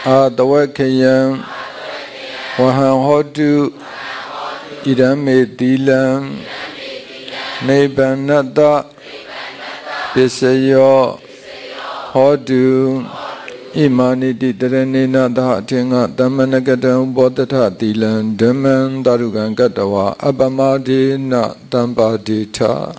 Atawakayam Wahan Hotu Idametilam Nibanata Pisayo Hotu Imaniti Taranina Dhatinga Damanagatam Bodhata Dilan Daman Darugan Gatawa Abamadi Na Dambadita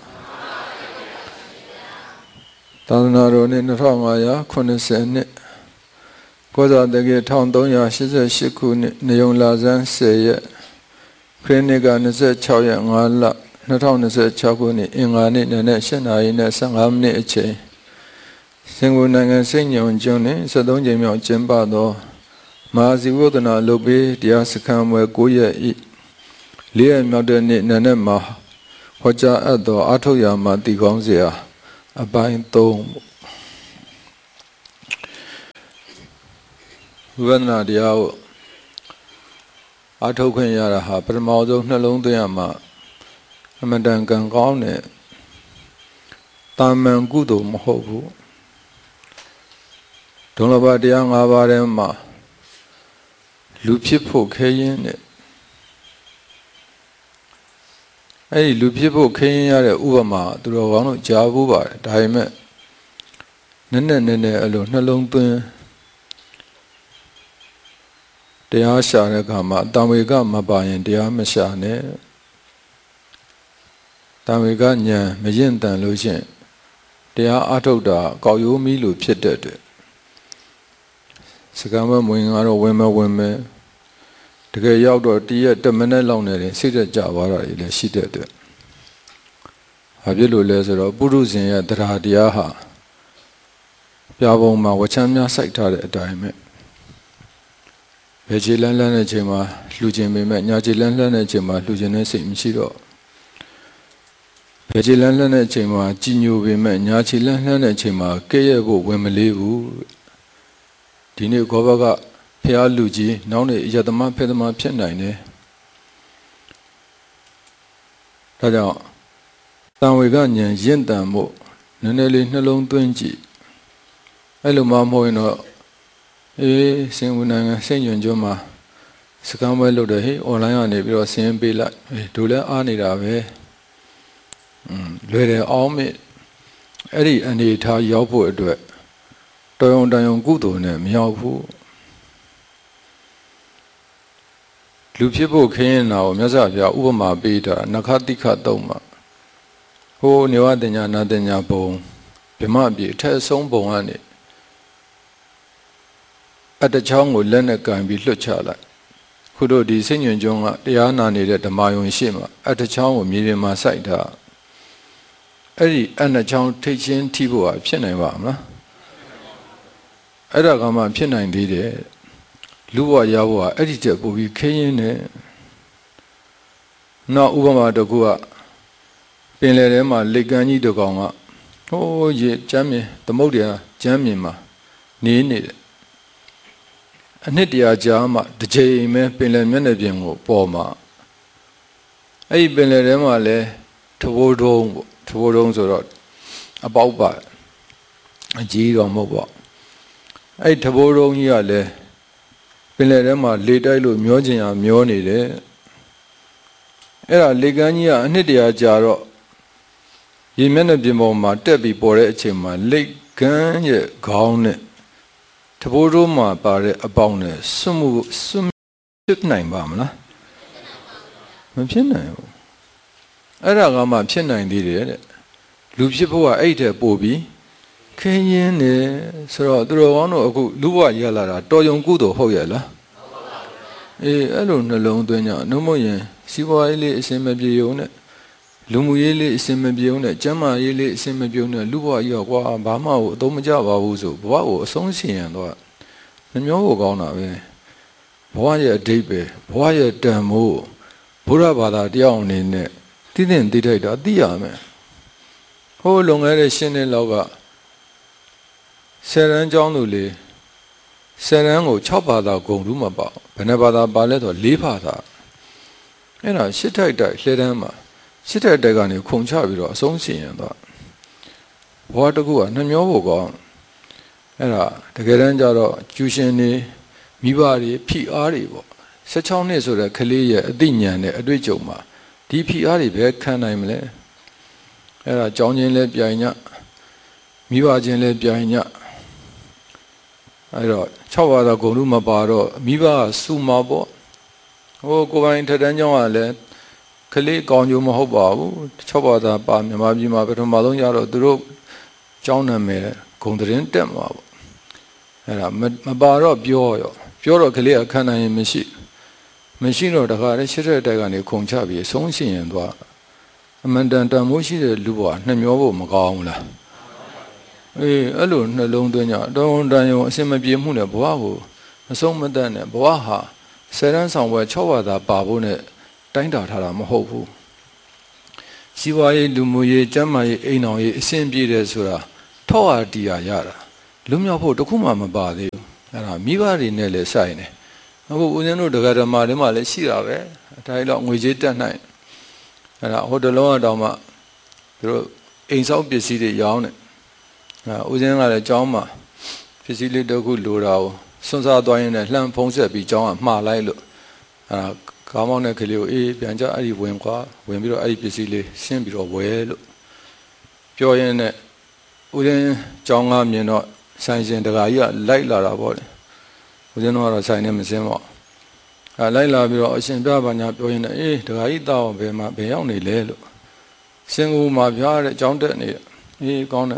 Tanaroni Ramaya Kunisene Koza Degi Tandoya Shiza Shikuni Neon Lazan Seye Kriniga Nese Chaya Ngala Naton Nese Chakuni Ingani Nene Shanai Nesangamni Eche Singunanga Sinyon Johnny, Sadon Jimmy Jimbado, Mazi Wodana Lobi, Diasakam, Goya E. Lia Madani Nanema, Hoja Ado, Atoyama, Digonzia, a buying dome. Vana Diao Atokan Yaraha, Permado, Nalong Diama, Amadangan Gone, Taman Gudo Mohobu. Donabadiang Avarema Lupipo Kayin A Lupipo Kayin Ubama, Duravano Jabuba, Diame Nene alone, Nalong Pin Deasha Gama, Damiga Mabayan, Diamashane Damiganya, Majintan Lucian, Dea Atoda, Gauyumi Lupit. Sagama Mwingaro women, the gay outdoor dear, the Manelone, seated Javara, in a seated. Habilu Lezer, Buruzin at Radiaha Yavoma, Wachamia Saita at Dime Vegilan Lanajima, Lujim, Najilan Lanajima, Lujanes in Shiro Vegilan Lanajima, Ginu women, Najilan Lanajima, Gayabo, Wemelivu. Dini Gobaga Pia Luji, Noni Yadama Pedama Pianine. Tada Tanwigan Yendamo, Naneli Nalong 20. Eluma Moino E. Singunanga Saint Joma Sakamwelo de He, Online Nebro Saint Bela, Dula Anidave Lede Alme Eddie and Ita Yapo do it. Toyon Dayon Gudo ne Miapu Lupipo Kain now, Mazavia, Ubama Beta, Nakatika Doma. Ho Newadenya Nadenya Bone, Pimabi, Tesson Boani. At the Chang would learn a can be Luchala. Kudo di Senior Jonga, the Anna needed the Mayon Shima, at the Chang would meet my sight. Eddie and the Chang teaching Tibo, Pianavama. Adagama Piana did Lua Yawa, editor, but we came in. Now Ubama Dogua Pinlerema, Legani Dogama. Oh, ye, Jammy, the Modia, Jamima, Nini. Anidia Jama, the J. Me, Pinlemenabian, Poma. A Pinlerema le, toward home, or about by a G or mobile. I Taboro Yale Pilerema later look Miogia Mioni. Era Legania Nidia Jaro Yemenabimoma Debbie Bore Chima Lake Ganye Gaune Taboro Ma Bare Abone Sum 9 Bamla Piano Aragama Piana did it. Lupipo 8 Bobby. Kenyan, Sir Durovano, Lua Yala, Toyon Gudo Hoyala. I don't know long donya, no more. Siwaili is in Mabione, Lumuyili is in Mabione, Jama Yili is in Mabione, Lua Yawa, Bama, Domajava Uzo, Wow, Sonsi and what. And you're gone away. Why a deep, why a demo, Purabada down in it. Didn't detect a diame. How long are they sending loga? Seran Johnuli Seran or Choppada go room about, Penabada ballet or Lipata. And I sit like that, Ledema. Sit like that on your Conchavi or Sonsi and that. What to go and your gone. And the Garanjaro, Jusheni, မိဘတွေဖိအားတွေပေါ့16နှစ်ဆိုတဲ့ကလေးရဲ့အသိဉာဏ်နဲ့အတွေ့အကြုံမှာဒီဖိအားတွေပဲခံနိုင်မလဲအဲ့ဒါကြောင်းချင်းလဲပြိုင်ညမိဘချင်းလဲပြိုင်ညအဲ့တော့6ဘာသာဂုဏ်လူမပါတော့မိဘစုမှာပေါ့ဟိုကိုပိုင်ထက်တန်းကျောင်းကလည်းကလေးကောင်းကျိုးမဟုတ်ပါဘူး6ဘာသာပါမြန်မာပြည်မှာပထမဆုံးရတော့သူတို့ကျောင်းနာမည်ဂုံတရင်တက်မှာပေါ့အဲ့ဒါမပါတော့ပြောတော့ကလေးအခန်းနိုင်ရင်မရှိတော့တခါတည်းရှစ်တဲ့တက်ကနေခုံချပြီးဆုံးရှင်ရင်သွားအမှန်တန်တန်မိုးရှိတဲ့လူဘဝနှမျောဖို့မကောင်းဘူးလားအဲ့လိုနှလုံးသွင်းကြတောင်းတန်ရုံအစင်မပြေမှုနဲ့ဘဝကိုမဆုံးမတတ်နဲ့ဘဝဟာဆယ်တန်းဆောင်ပွဲ6ဘာသာပါဖို့နဲ့တိုင်းတာထားတာမဟုတ်ဘူးစီးပွားရေးလူမှုရေးကျန်းမာရေးအိမ်အောင်ရေးအဆင်ပြေတယ်ဆိုတာထောက်အားတရားရတာလွတ်မြောက်ဖို့တခုမှမပါသေးဘူးအဲ့ဒါမိဘတွေနဲ့လည်းဆိုင်နေအခုဦးဇင်းတို့တရားဓမ္မတွေမှာလည်းရှိတာပဲအတိုင်းတော့ငွေကြေးတက်နိုင်အဲ့ဒါဟိုတလုံးကတော့မှသူတို့အိမ်ဆောက်ပစ္စည်းတွေရောင်းတယ်ဦးဇင်းကလည်းကျောင်းမှာပစ္စည်းလေးတစ်ခုလိုတာကိုစွန့်စားသွားရင်းနဲ့လှမ်းဖုံးဆက်ပြီးကျောင်းကမှားလိုက်လို့ကားမောင်းတဲ့ကလေးကိုပြန်ကြအဲ့ဒီဝင်ပြီးတော့အဲ့ဒီပစ္စည်းလေးရှင်းပြီးတော့ဝယ်လို့ပြောရင်းနဲ့ဦးဇင်းကျောင်းကမြင်တော့ဆိုင်ရှင်တကာကြီးကလိုက်လာတာပေါ့လေဦးဇင်းတို့ကတော့ဆိုင်နဲ့မစင်းပေါ့လိုက်လာပြီးတော့အရှင်ပြပါညာပြောရင်းနဲ့တကာကြီးတောင်းဘယ်ရောက်နေလဲလို့စင်ကူမှာပြားတဲ့ကျောင်းတက်နေကောင်းတယ်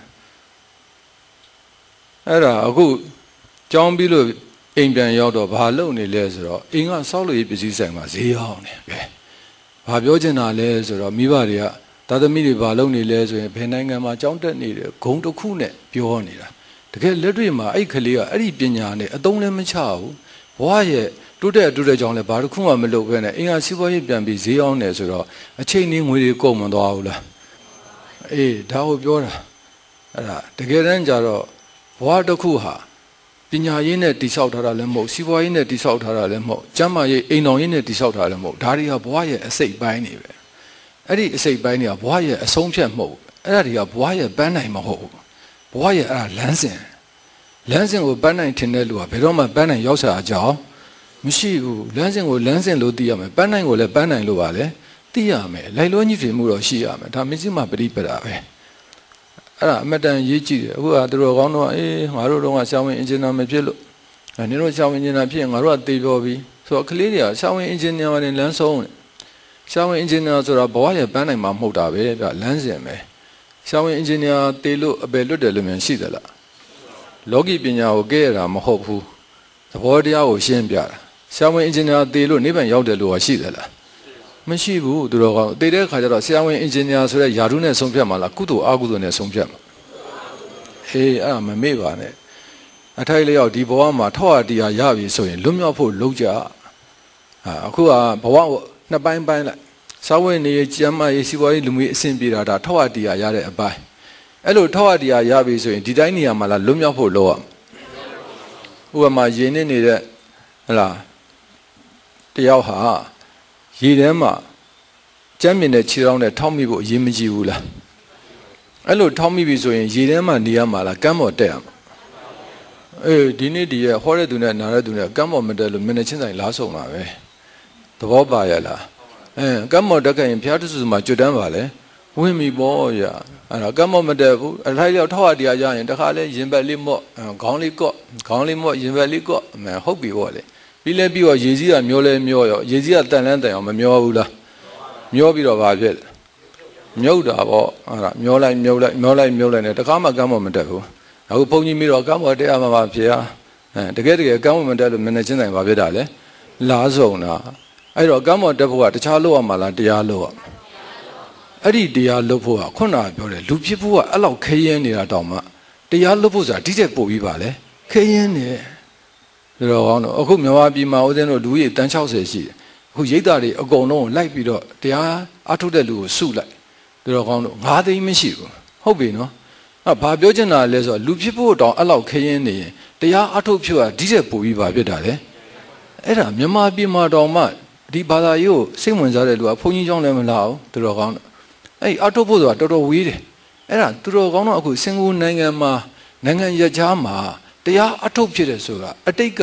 အဲ့ဒါအခုကျောင်းပြီးလို့အိမ်ပြန်ရောက်တော့ဘာလုပ်နေလဲဆိုတော့အိမ်ကဆောက်လို့ရပစ္စည်းဆိုင်မှာဈေးရောက်နေပဲဘာပြောချင်တာလဲဆိုတော့မိဘတွေကသာသမီတွေဘာလုပ်နေလဲဆိုရင်ဘယ်နိုင်ငံမှာကျောင်းတက်နေတယ်ဂုံတစ်ခုနဲ့ပြောနေတာတကယ်လက်တွေ့မှာအဲ့ကလေးကအဲ့ဒီပညာနဲ့အသုံးလည်းမချဘူးဘဝရဲ့တိုးတဲ့ကြောင်းလည်းဘာတစ်ခုမှမလုပ်ဘဲနဲ့အင်္ဂါစီးပွားရေးပြန်ပြီးဈေးရောက်နေဆိုတော့အချိန်နဲ့ငွေတွေကုန်မသွားဘူးလားဒါကိုပြောတာအဲ့ဒါတကယ်တမ်းကျတော့ဘဝတစ်ခုဟာပညာရေးနဲ့တိဆောက်ထားတာလည်းမဟုတ်စီးပွားရေးနဲ့တိဆောက်ထားတာလည်းမဟုတ်ကျန်းမာရေးအိမ်တော်ရေးနဲ့တိဆောက်ထားတာလည်းမဟုတ်ဒါတွေကဘဝရဲ့အစိတ်ပိုင်းတွေပဲအဲ့ဒီအစိတ်ပိုင်းတွေကဘဝရဲ့အဆုံးဖြတ်မဟုတ်အဲ့ဒါတွေကဘဝရဲ့ပန်းနိုင်မဟုတ်ဘဝရဲ့အဲ့ဒါလမ်းစဉ်ကိုပန်းနိုင်ထင်တဲ့လူကဘယ်တော့မှပန်းနိုင်ရောက်စားအကြောင်းမရှိဘူးလမ်းစဉ်ကိုလမ်းစဉ်လို့သိရမယ်ပန်းနိုင်ကိုလည်းပန်းနိုင်လို့ပါလေသိရမယ်လိုက်လို့ညှိဖြစ်မှုတော့ရှိရမယ်ဒါမစ္စည်းမပရိပဒါပဲအဲ့ဒါအမတန်ရေးကြည့်တယ်အခုကသူတို့ကောင်းတော့ငါတို့တော့ဆရာဝန်အင်ဂျင်နီယာမဖြစ်လို့နင်တို့ဆရာဝန်အင်ဂျင်နီယာဖြစ်ရင်ငါတို့ကသေပြောပြီဆိုတော့ကလေးတွေကဆရာဝန်အင်ဂျင်နီယာနဲ့လမ်းဆုံးတယ်ဆရာဝန်အင်ဂျင်နီယာဆိုတာဘဝရဲ့ပန်းနိုင်မှာမဟုတ်တာပဲဗျလမ်းစဉ်ပဲဆရာဝန်အင်ဂျင်နီယာသေလို့အပယ်လွတ်တယ်လို့များရှိသလားလောကီပညာကိုကဲရတာမဟုတ်ဘူးသဘောတရားကိုရှင်းပြတာဆရာဝန်အင်ဂျင်နီယာသေလို့နိဗ္ဗာန်ရောက်တယ်လို့ရှိသလားမရှိဘူးသူတော်ကောင်းသေတဲ့ခါကျတော့ဆရာဝန်အင်ဂျင်နီယာဆိုတဲ့ယာတုနဲ့ဆုံးဖြတ်မှာလားကုသိုလ်အကုသိုလ်နဲ့ဆုံးဖြတ်မှာအဲ့ဒါမမေ့ပါနဲ့အထိုက်လျောက်ဒီဘဝမှာထောက်အတရားရပြီဆိုရင်လွတ်မြောက်ဖို့လုပ်ကြအခုကဘဝကိုနှစ်ပိုင်းလိုက်စာဝတ်နေရေးကျမ်းမာရေးစီးပွားရေးလူမှုရေးအဆင်ပြေတာဒါထောက်အတရားရတဲ့အပိုင်းအဲ့လိုထောက်အတရားရပြီဆိုရင်ဒီတိုင်းနေရာမှာလာလွတ်မြောက်ဖို့လုပ်ရဥပမာယဉ်နေတဲ့ဟလားတယောက်ဟာရေထဲမှာကြမ်းမြင်တဲ့ခြေထောက်နဲ့ထောက်မိဖို့အရေးမကြီးဘူးလားအဲ့လိုထောက်မိပြီဆိုရင်ရေထဲမှာနေရမှာလားကမ်းပေါ်တက်ရမှာဒီနေ့ဒီရဲ့ဟောတဲ့သူနဲ့နားတဲ့သူနဲ့ကမ်းပေါ်မတက်လို့မျက်နှာချင်းဆိုင်လားဆုံးတာပဲသဘောပါရလားကမ်းပေါ်တက်ခဲ့ရင်ဘုရားတဆူမှာကျွတ်တန်းပါလေဝင်ပြီပေါ့ရအဲ့တော့ကမ်းပေါ်မတက်ဘူးအထိုက်လျောက်ထောက်အတရားရရင်တခါလဲရင်ဘက်လေးမော့ခေါင်းလေးမော့ရင်ဘက်လေးကော့ဟုတ်ပြီပေါ့လေပြီးတော့ရေကြီးကမျောလဲမျောရောရေကြီးကတန်လန်းတန်အောင်မမျောဘူးလားမျောပြီးတော့ဘာဖြစ်လဲမြုပ်တာပေါ့အဲ့ဒါမျောလိုက်နဲ့တခါမှကမ်းပေါ်မတက်ဘူးအခုဘုန်းကြီးမိတော့ကမ်းပေါ်တက်ရမှာပါဖေဟာတကယ်ကမ်းပေါ်မတက်လို့မနေချင်းတိုင်းဘာဖြစ်တာလဲလားဆုံးတာအဲ့တော့ကမ်းပေါ်တက်ဖို့ကတခြားလို့ရမှာလားတရားလို့ရအဲ့ဒီတရားလို့ဖို့ကခုနကပြောတယ်လူဖြစ်ဖို့ကအဲ့လောက်ခဲရင်နေတာတောင်မှတရားလို့ဖို့ဆိုတာဒီတဲ့ပို့ပြီးပါလေခဲရင်နေဒါတော့ကောင်းတော့အခုမြန်မာပြည်မှာဦးဇင်းတို့လူကြီးတန်း60ရှိတယ်အခုရိတ်သားတွေအကုန်လုံးကိုလိုက်ပြီးတော့တရားအထုတ်တဲ့လူကိုစုလိုက်ဒါတော့ကောင်းတော့9သိန်းမရှိဘူးဟုတ်ပြီနော်ဘာပြောချင်တာလဲဆိုတော့လူဖြစ်ဖို့တောင်အဲ့လောက်ခရင်နေရင်တရားအထုတ်ဖြစ်တာဒီတဲ့ပို့ပြီးပါဖြစ်တာလေအဲ့ဒါမြန်မာပြည်မှာတောင်မှဒီဘာသာရေးကိုစိတ်ဝင်စားတဲ့လူကဘုန်းကြီးကျောင်းလည်းမလာဘူးဒါတော့ကောင်းတော့အဲ့အထုတ်ဖို့ဆိုတာတော်တော်ဝေးတယ်အဲ့ဒါသူတော်ကောင်းတော့အခုစင်ကာပူနိုင်ငံမှာနိုင်ငံရခြားမှာတရားအထုတ်ဖြစ်တယ်ဆိုတာအတိတ်က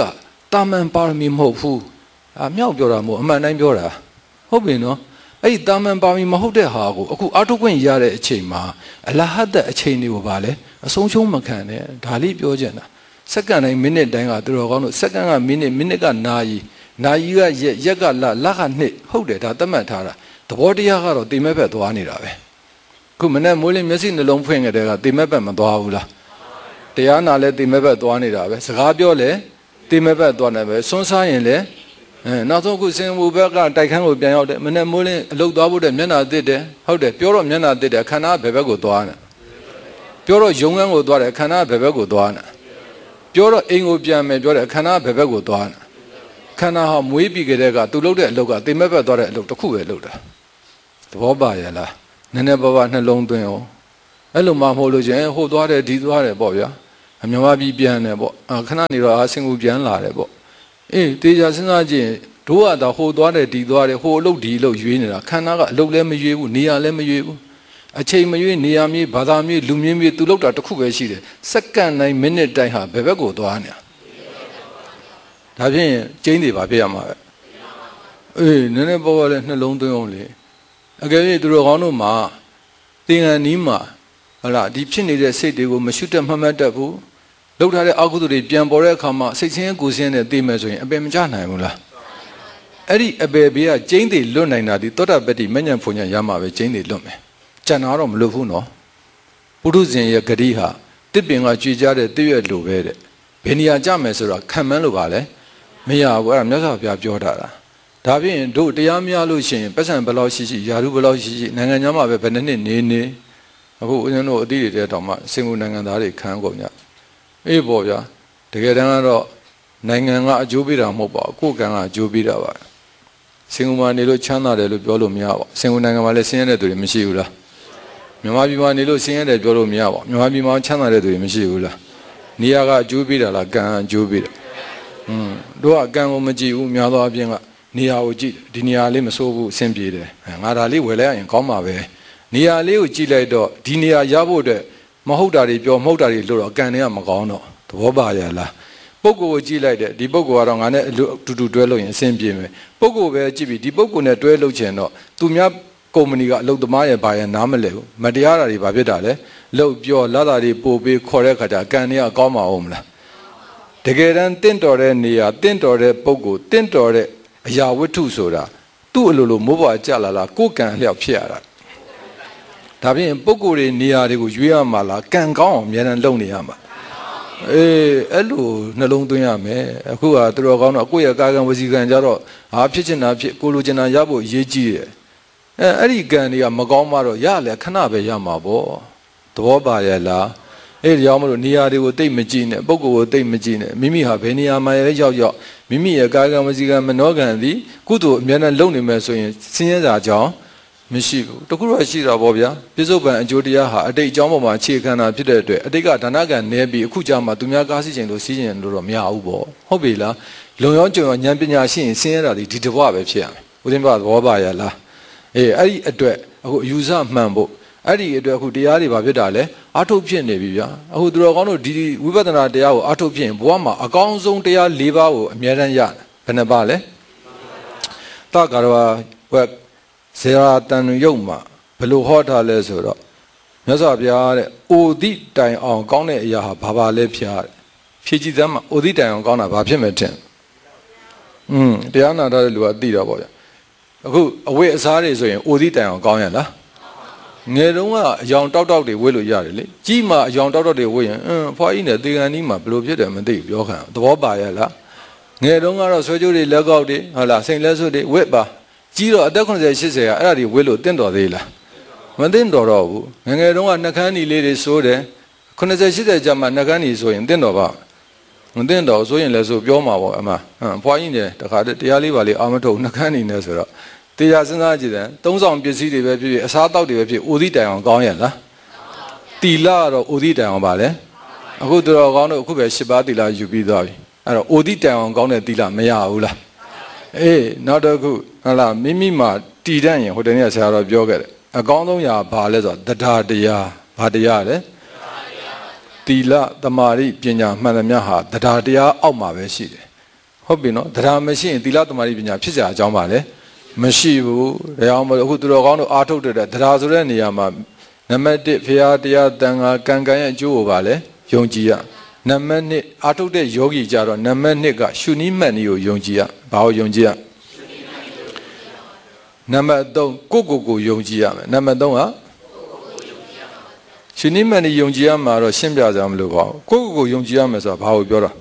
တာမန်ပါရမီမဟုတ်ဘူးမြောက်ပြောတာမဟုတ်အမှန်တိုင်းပြောတာဟုတ်ပြီနော်အဲ့ဒီတာမန်ပါရမီမဟုတ်တဲ့ဟာကိုအခုအာထုခွင့်ရတဲ့အချိန်မှာအလဟတ်တဲ့အချိန်တွေကိုပါလဲအဆုံးရှုံးမခံနဲ့ဒါလေးပြောချင်တာစက္ကန့်တိုင်းမိနစ်တိုင်းကသူတော်ကောင်းတို့စက္ကန့်ကမိနစ်မိနစ်ကနာရီနာရီကရက်ရက်ကလကနှစ်ဟုတ်တယ်ဒါသတ်မှတ်ထားတာသဘောတရားကတော့တိမဲ့ဘက်သွားနေတာပဲခုမနေ့မိုးလင်းမျက်စိနှလုံးဖွင့်ကြတဲ့ကတိမဲ့ဘက်မသွားဘူးလားတရားနာလဲတိမဲ့ဘက်သွားနေတာပဲစကားပြောလဲတိမဲ့ဘက်သွားနေပဲစွန်းစားရင်လဲနောက်ဆုံးခုစင်ဘူဘက်ကတိုက်ခန်းကိုပြန်ရောက်တယ်မနေ့မိုးလင်းအလုတ်သွားဖို့တဲ့မျက်နှာတစ်တယ်ဟုတ်တယ်ပြောတော့မျက်နှာတစ်တယ်ခန္ဓာဘယ်ဘက်ကိုသွားနေပြောတော့ယုံငန်းကိုသွားတယ်ခန္ဓာဘယ်ဘက်ကိုသွားနေပြောတော့အိမ်ကိုပြန်မယ်ပြောတယ်ခန္ဓာဘယ်ဘက်ကိုသွားနေခန္ဓာဟာမွေးပြီးကြတဲ့ကသူလုပ်တဲ့အလုပ်ကတိမဲ့ဘက်သွားတဲ့အလုပ်တစ်ခုပဲလုပ်တာသဘောပါရဲ့လားနည်းနည်းပါးပါးနှလုံးသွင်းအောင်အဲ့လိုမှမဟုတ်လို့ချင်းဟိုသွားတယ်ဒီသွားတယ်ပေါ့ဗျာမြန်မာပြည်ပြန်တယ်ပေါ့ခဏနေတော့စင်ကူပြန်လာတယ်ပေါ့အေးတေချာစဉ်းစားကြည့်တို့ကတော့ဟိုသွားတယ်ဒီသွားတယ်ဟိုအလုပ်ဒီအလုပ်ရွေးနေတာခန္ဓာကအလုပ်လည်းမရွေးဘူးနေရာလည်းမရွေးဘူးအချိန်မရွေးနေရာမြေဘာသာမြေလူမျိုးမြေသူလုပ်တာတစ်ခုပဲရှိတယ်စက္ကန့်တိုင်းမိနစ်တိုင်းဟာဘယ်ဘက်ကိုသွားနေတာဒါဖြင့်ကျင်းနေပါပြရမှာပဲအေးနည်းနည်းပေါ်ပေါ်လေးနှလုံးသွင်းအောင်လေအကယ်၍သူတို့ကောင်းတို့မှာသင်္ကန်းနီးမှာဟုတ်လားဒီဖြစ်နေတဲ့စိတ်တွေကိုမရှုတတ်မှတ်မှတ်တတ်ဘူးလောက်ထားတဲ့အကုသိုလ်တွေပြန်ပေါ်တဲ့အခါမှာစိတ်ဆင်းရဲကိုယ်ဆင်းရဲသိမယ်ဆိုရင်အပယ်မကျနိုင်ဘူးလားအဲ့ဒီအပယ်ဘေးကကျင်းသေးလွတ်နိုင်တာဒီသောတာပတ္တိမဉ္ဇဉ်ဖုန်ညာရမှာပဲကျင်းသေးလွတ်မယ်ကြံတာတော့မလွတ်ဘူးနော်ပုထုဇဉ်ရဲ့ဂတိဟာတစ်ပင်ကကြွေကြတဲ့တည့်ရွက်လိုပဲတဲ့ဘယ်နေရာကြမယ်ဆိုတော့ခံမှန်းလို့ပါလဲမရဘူးအဲ့ဒါမြတ်စွာဘုရားပြောတာဒါဖြင့်တို့တရားများလို့ရှိရင်ပတ်စံဘယ်လောက်ရှိရှိယာရုဘယ်လောက်ရှိရှိနိုင်ငံခြားမှာပဲဘယ်နှစ်နှစ်နေအခုဦးဇင်းတို့အတိတွေတဲ့တောင်မှစင်ကူနိုင်ငံသားတွေခံကုန်ကြအေးပေါ့ဗျာတကယ်တမ်းကတော့နိုင်ငံကအကျိုးပေးတာမဟုတ်ပါဘူးကိုယ်ကံကအကျိုးပေးတာပါစင်ကူမှာနေလို့ချမ်းသာတယ်လို့ပြောလို့မရပါဘူးစင်ကူနိုင်ငံမှာလည်းဆင်းရဲတဲ့သူတွေမရှိဘူးလားမြန်မာပြည်မှာနေလို့ဆင်းရဲတယ်ပြောလို့မရပါဘူးမြန်မာပြည်မှာချမ်းသာတဲ့သူတွေမရှိဘူးလားနေရာကအကျိုးပေးတာလားကံအကျိုးပေးတာတို့ကကံကိုမကြည့်ဘူးများသောအားဖြင့်ကနေရာကိုကြည့်ဒီနေရာလေးမစိုးဘူးအဆင်ပြေတယ်ငါဒါလေးဝယ်လိုက်ရင်ကောင်းပါပဲနေရာလေးကိုကြည့်လိုက်တော့ဒီနေရာရဖို့အတွက်မဟုတ်တာတွေပြောမဟုတ်တာတွေလို့တော့ကံတွေကမကောင်းတော့သဘောပါရလားပုဂ္ဂိုလ်ကိုကြည့်လိုက်တယ်ဒီပုဂ္ဂိုလ်ကတော့ငါနဲ့အတူတူတွဲလို့ရင်အဆင်ပြေမယ်ပုဂ္ဂိုလ်ပဲကြည့်ပြီးဒီပုဂ္ဂိုလ်နဲ့တွဲလို့ချင်တော့သူများကုမ္ပဏီကအလုပ်သမားရဲ့ဘာရဲ့နားမလဲဘူးမတရားတာတွေဘာဖြစ်တာလဲလှုပ်ပြောလာတာတွေပို့ပေးခေါ်တဲ့ခါကျကံတွေကကောင်းမှာအောင်မလားတကယ်တမ်းတင့်တော်တဲ့နေရာတင့်တော်တဲ့ပုဂ္ဂိုလ်တင့်တော်တဲ့အရာဝတ္ထုဆိုတာသူ့အလိုလိုမိုးပွားကြလာကိုယ်ကံလျောက်ဖြစ်ရတာဒါဖြင့်ပုဂ္ဂိုလ်တွေနေရာတွေကိုရွေးရမှာလားကံကောင်းအောင်အများနဲ့လုပ်နေရမှာအေးအဲ့လိုနှလုံးသွင်းရမယ်အခုကသူတော်ကောင်းတော့ကိုယ့်ရဲ့ကာကံဝစီကံကြတော့ဟာဖြစ်ချင်တာဖြစ်ကိုလိုချင်တာရဖို့အရေးကြီးတယ်အဲ့ဒီကံတွေကမကောင်းမှတော့ရလေခဏပဲရမှာပေါ့သဘောပါရဲ့လားအဲ့ဒီကြောင့်မလို့နေရာတွေကိုတိတ်မကြည့်နဲ့ပုဂ္ဂိုလ်ကိုတိတ်မကြည့်နဲ့မိမိဟာဘယ်နေရာမှာလဲရောက်မိမိရဲ့ကာကံဝစီကံမနောကံသည်ကုသိုလ်အများနဲ့လုပ်နေမယ်ဆိုရင်ဆင်းရဲတာကြောင့်မရှိဘူးတခုတော့ရှိတာပေါ့ဗျာပြစ္ဆုတ်ပံအကျိုးတရားဟာအတိတ်အကြောင်းပေါ်မှာအခြေခံတာဖြစ်တဲ့အတွက်အတိတ်ကဒါနကံနည်းပြီးအခုကြာမှသူများကားစီးခြင်းလို့စီးခြင်းလို့တော့မရဘူးပေါ့ဟုတ်ပြီလားလုံရောကြုံရောဉာဏ်ပညာရှိရင်ဆင်းရဲတာဒီတဘွားပဲဖြစ်ရမယ်ဦးသိန်းပါသဘောပါရလားအေးအဲ့ဒီအတွက်အခုအယူဆမှန်ဖို့အဲ့ဒီအတွက်အခုတရားတွေဘာဖြစ်တာလဲအာထုတ်ဖြစ်နေပြီဗျာအခုသူတော်ကောင်းတို့ဒီဝိပဿနာတရားကိုအာထုတ်ဖြစ်ရင်ဘဝမှာအကောင်းဆုံးတရား၄ပါးကိုအမြဲတမ်းရတယ်ဘယ်နှပါလဲတက္ကရာဝက်ဇေရာတန်ရုပ်မှာဘယ်လိုဟောထားလဲဆိုတော့မြတ်စွာဘုရားတဲ့အိုတိတိုင်အောင်ကောင်းတဲ့အရာဟာဘာလဲဖျားတဲ့ဖြည့်ကြည့်သမ်းမှာအိုတိတိုင်အောင်ကောင်းတာဘာဖြစ်မဲ့တဲ့တရားနာတဲ့လူကသိတာပေါ့ဗျအခုအဝိအစားတွေဆိုရင်အိုတိတိုင်အောင်ကောင်းရလားငယ်တုန်းကအယောင်တောက်တောက်တွေဝေ့လို့ရတယ်လေကြီးမှအယောင်တောက်တောက်တွေဝေ့ရင်ဖွားကြီးနဲ့သေကန်ကြီးမှာဘယ်လိုဖြစ်တယ်မသိဘူးပြောခံသဘောပါရဲ့လားငယ်တုန်းကတော့ဆွဲကြိုးတွေလက်ကောက်တွေဟုတ်လားစိန်လက်စွပ်တွေဝေ့ပါကြီးတော့အသက်80 80ကအဲ့ဒါတွေဝေ့လို့တင့်တော်သေးလားမတင့်တော်တော့ဘူးငယ်တုန်းကနှကန်းညီလေးတွေစိုးတယ်80 80ကျမှနှကန်းညီဆိုရင်တင့်တော်ပါမတင့်တော်ဆိုရင်လည်းဆိုပြောမှာပေါ့အမဖွားကြီးနဲ့တခါတရားလေးပါလေးအာမထုတ်နှကန်းညီနဲ့ဆိုတော့တရားစဉ်းစားကြည့်တယ်သုံးဆောင်ပစ္စည်းတွေပဲဖြစ်ဖြစ်အစားတောက်တွေပဲဖြစ်အိုသီးတိုင်အောင်ကောင်းရလားတီလာကတော့အိုသီးတိုင်အောင်ပါလေအခုသူတော်ကောင်းတို့အခုပဲ10ပါးတီလာယူပြီးသွားပြီအဲ့တော့အိုသီးတိုင်အောင်ကောင်းတဲ့တီလာမရဘူးလားအေးနောက်တစ်ခုဟုတ်လားမိမိမှာတည်တတ်ရင်ဟိုတနေ့ဆရာတော်ပြောခဲ့တယ်အကောင်းဆုံးရာဘာလဲဆိုတော့တရားတရားဘာတရားလဲတီလာတမာရိပညာမှန်သမျှဟာတရားတရားအောက်မှာပဲရှိတယ်ဟဟုတ်ပြီနော်တရားမရှိရင်သီလသမာဓိပညာဖြစ်ကြအကြောင်းပါလေမရှိဘူးဒါကြောင့်မို့အခုသူတော်ကောင်းတို့အားထုတ်တဲ့တရားဆိုတဲ့နေရာမှာနံပါတ်1ဖရာတရားတန်ခါကံကံရဲ့အကျိုးကိုပါလေယုံကြည်ရနံပါတ်2အားထုတ်တဲ့ယောဂီကြတော့နံပါတ်2ကရှုနည်းမှတ်နည်းကိုယုံကြည်ရဘာကိုယုံကြည်ရနံပါတ်3ကိုယုံကြည်ရမယ်နံပါတ်3ကရှုနည်းမှတ်နည်းယုံကြည်ရမှာတော့ရှင်းပြကြမလို့ပါဘူးကိုယုံကြည်ရမယ်ဆိုတာဘာကိုပြောတာ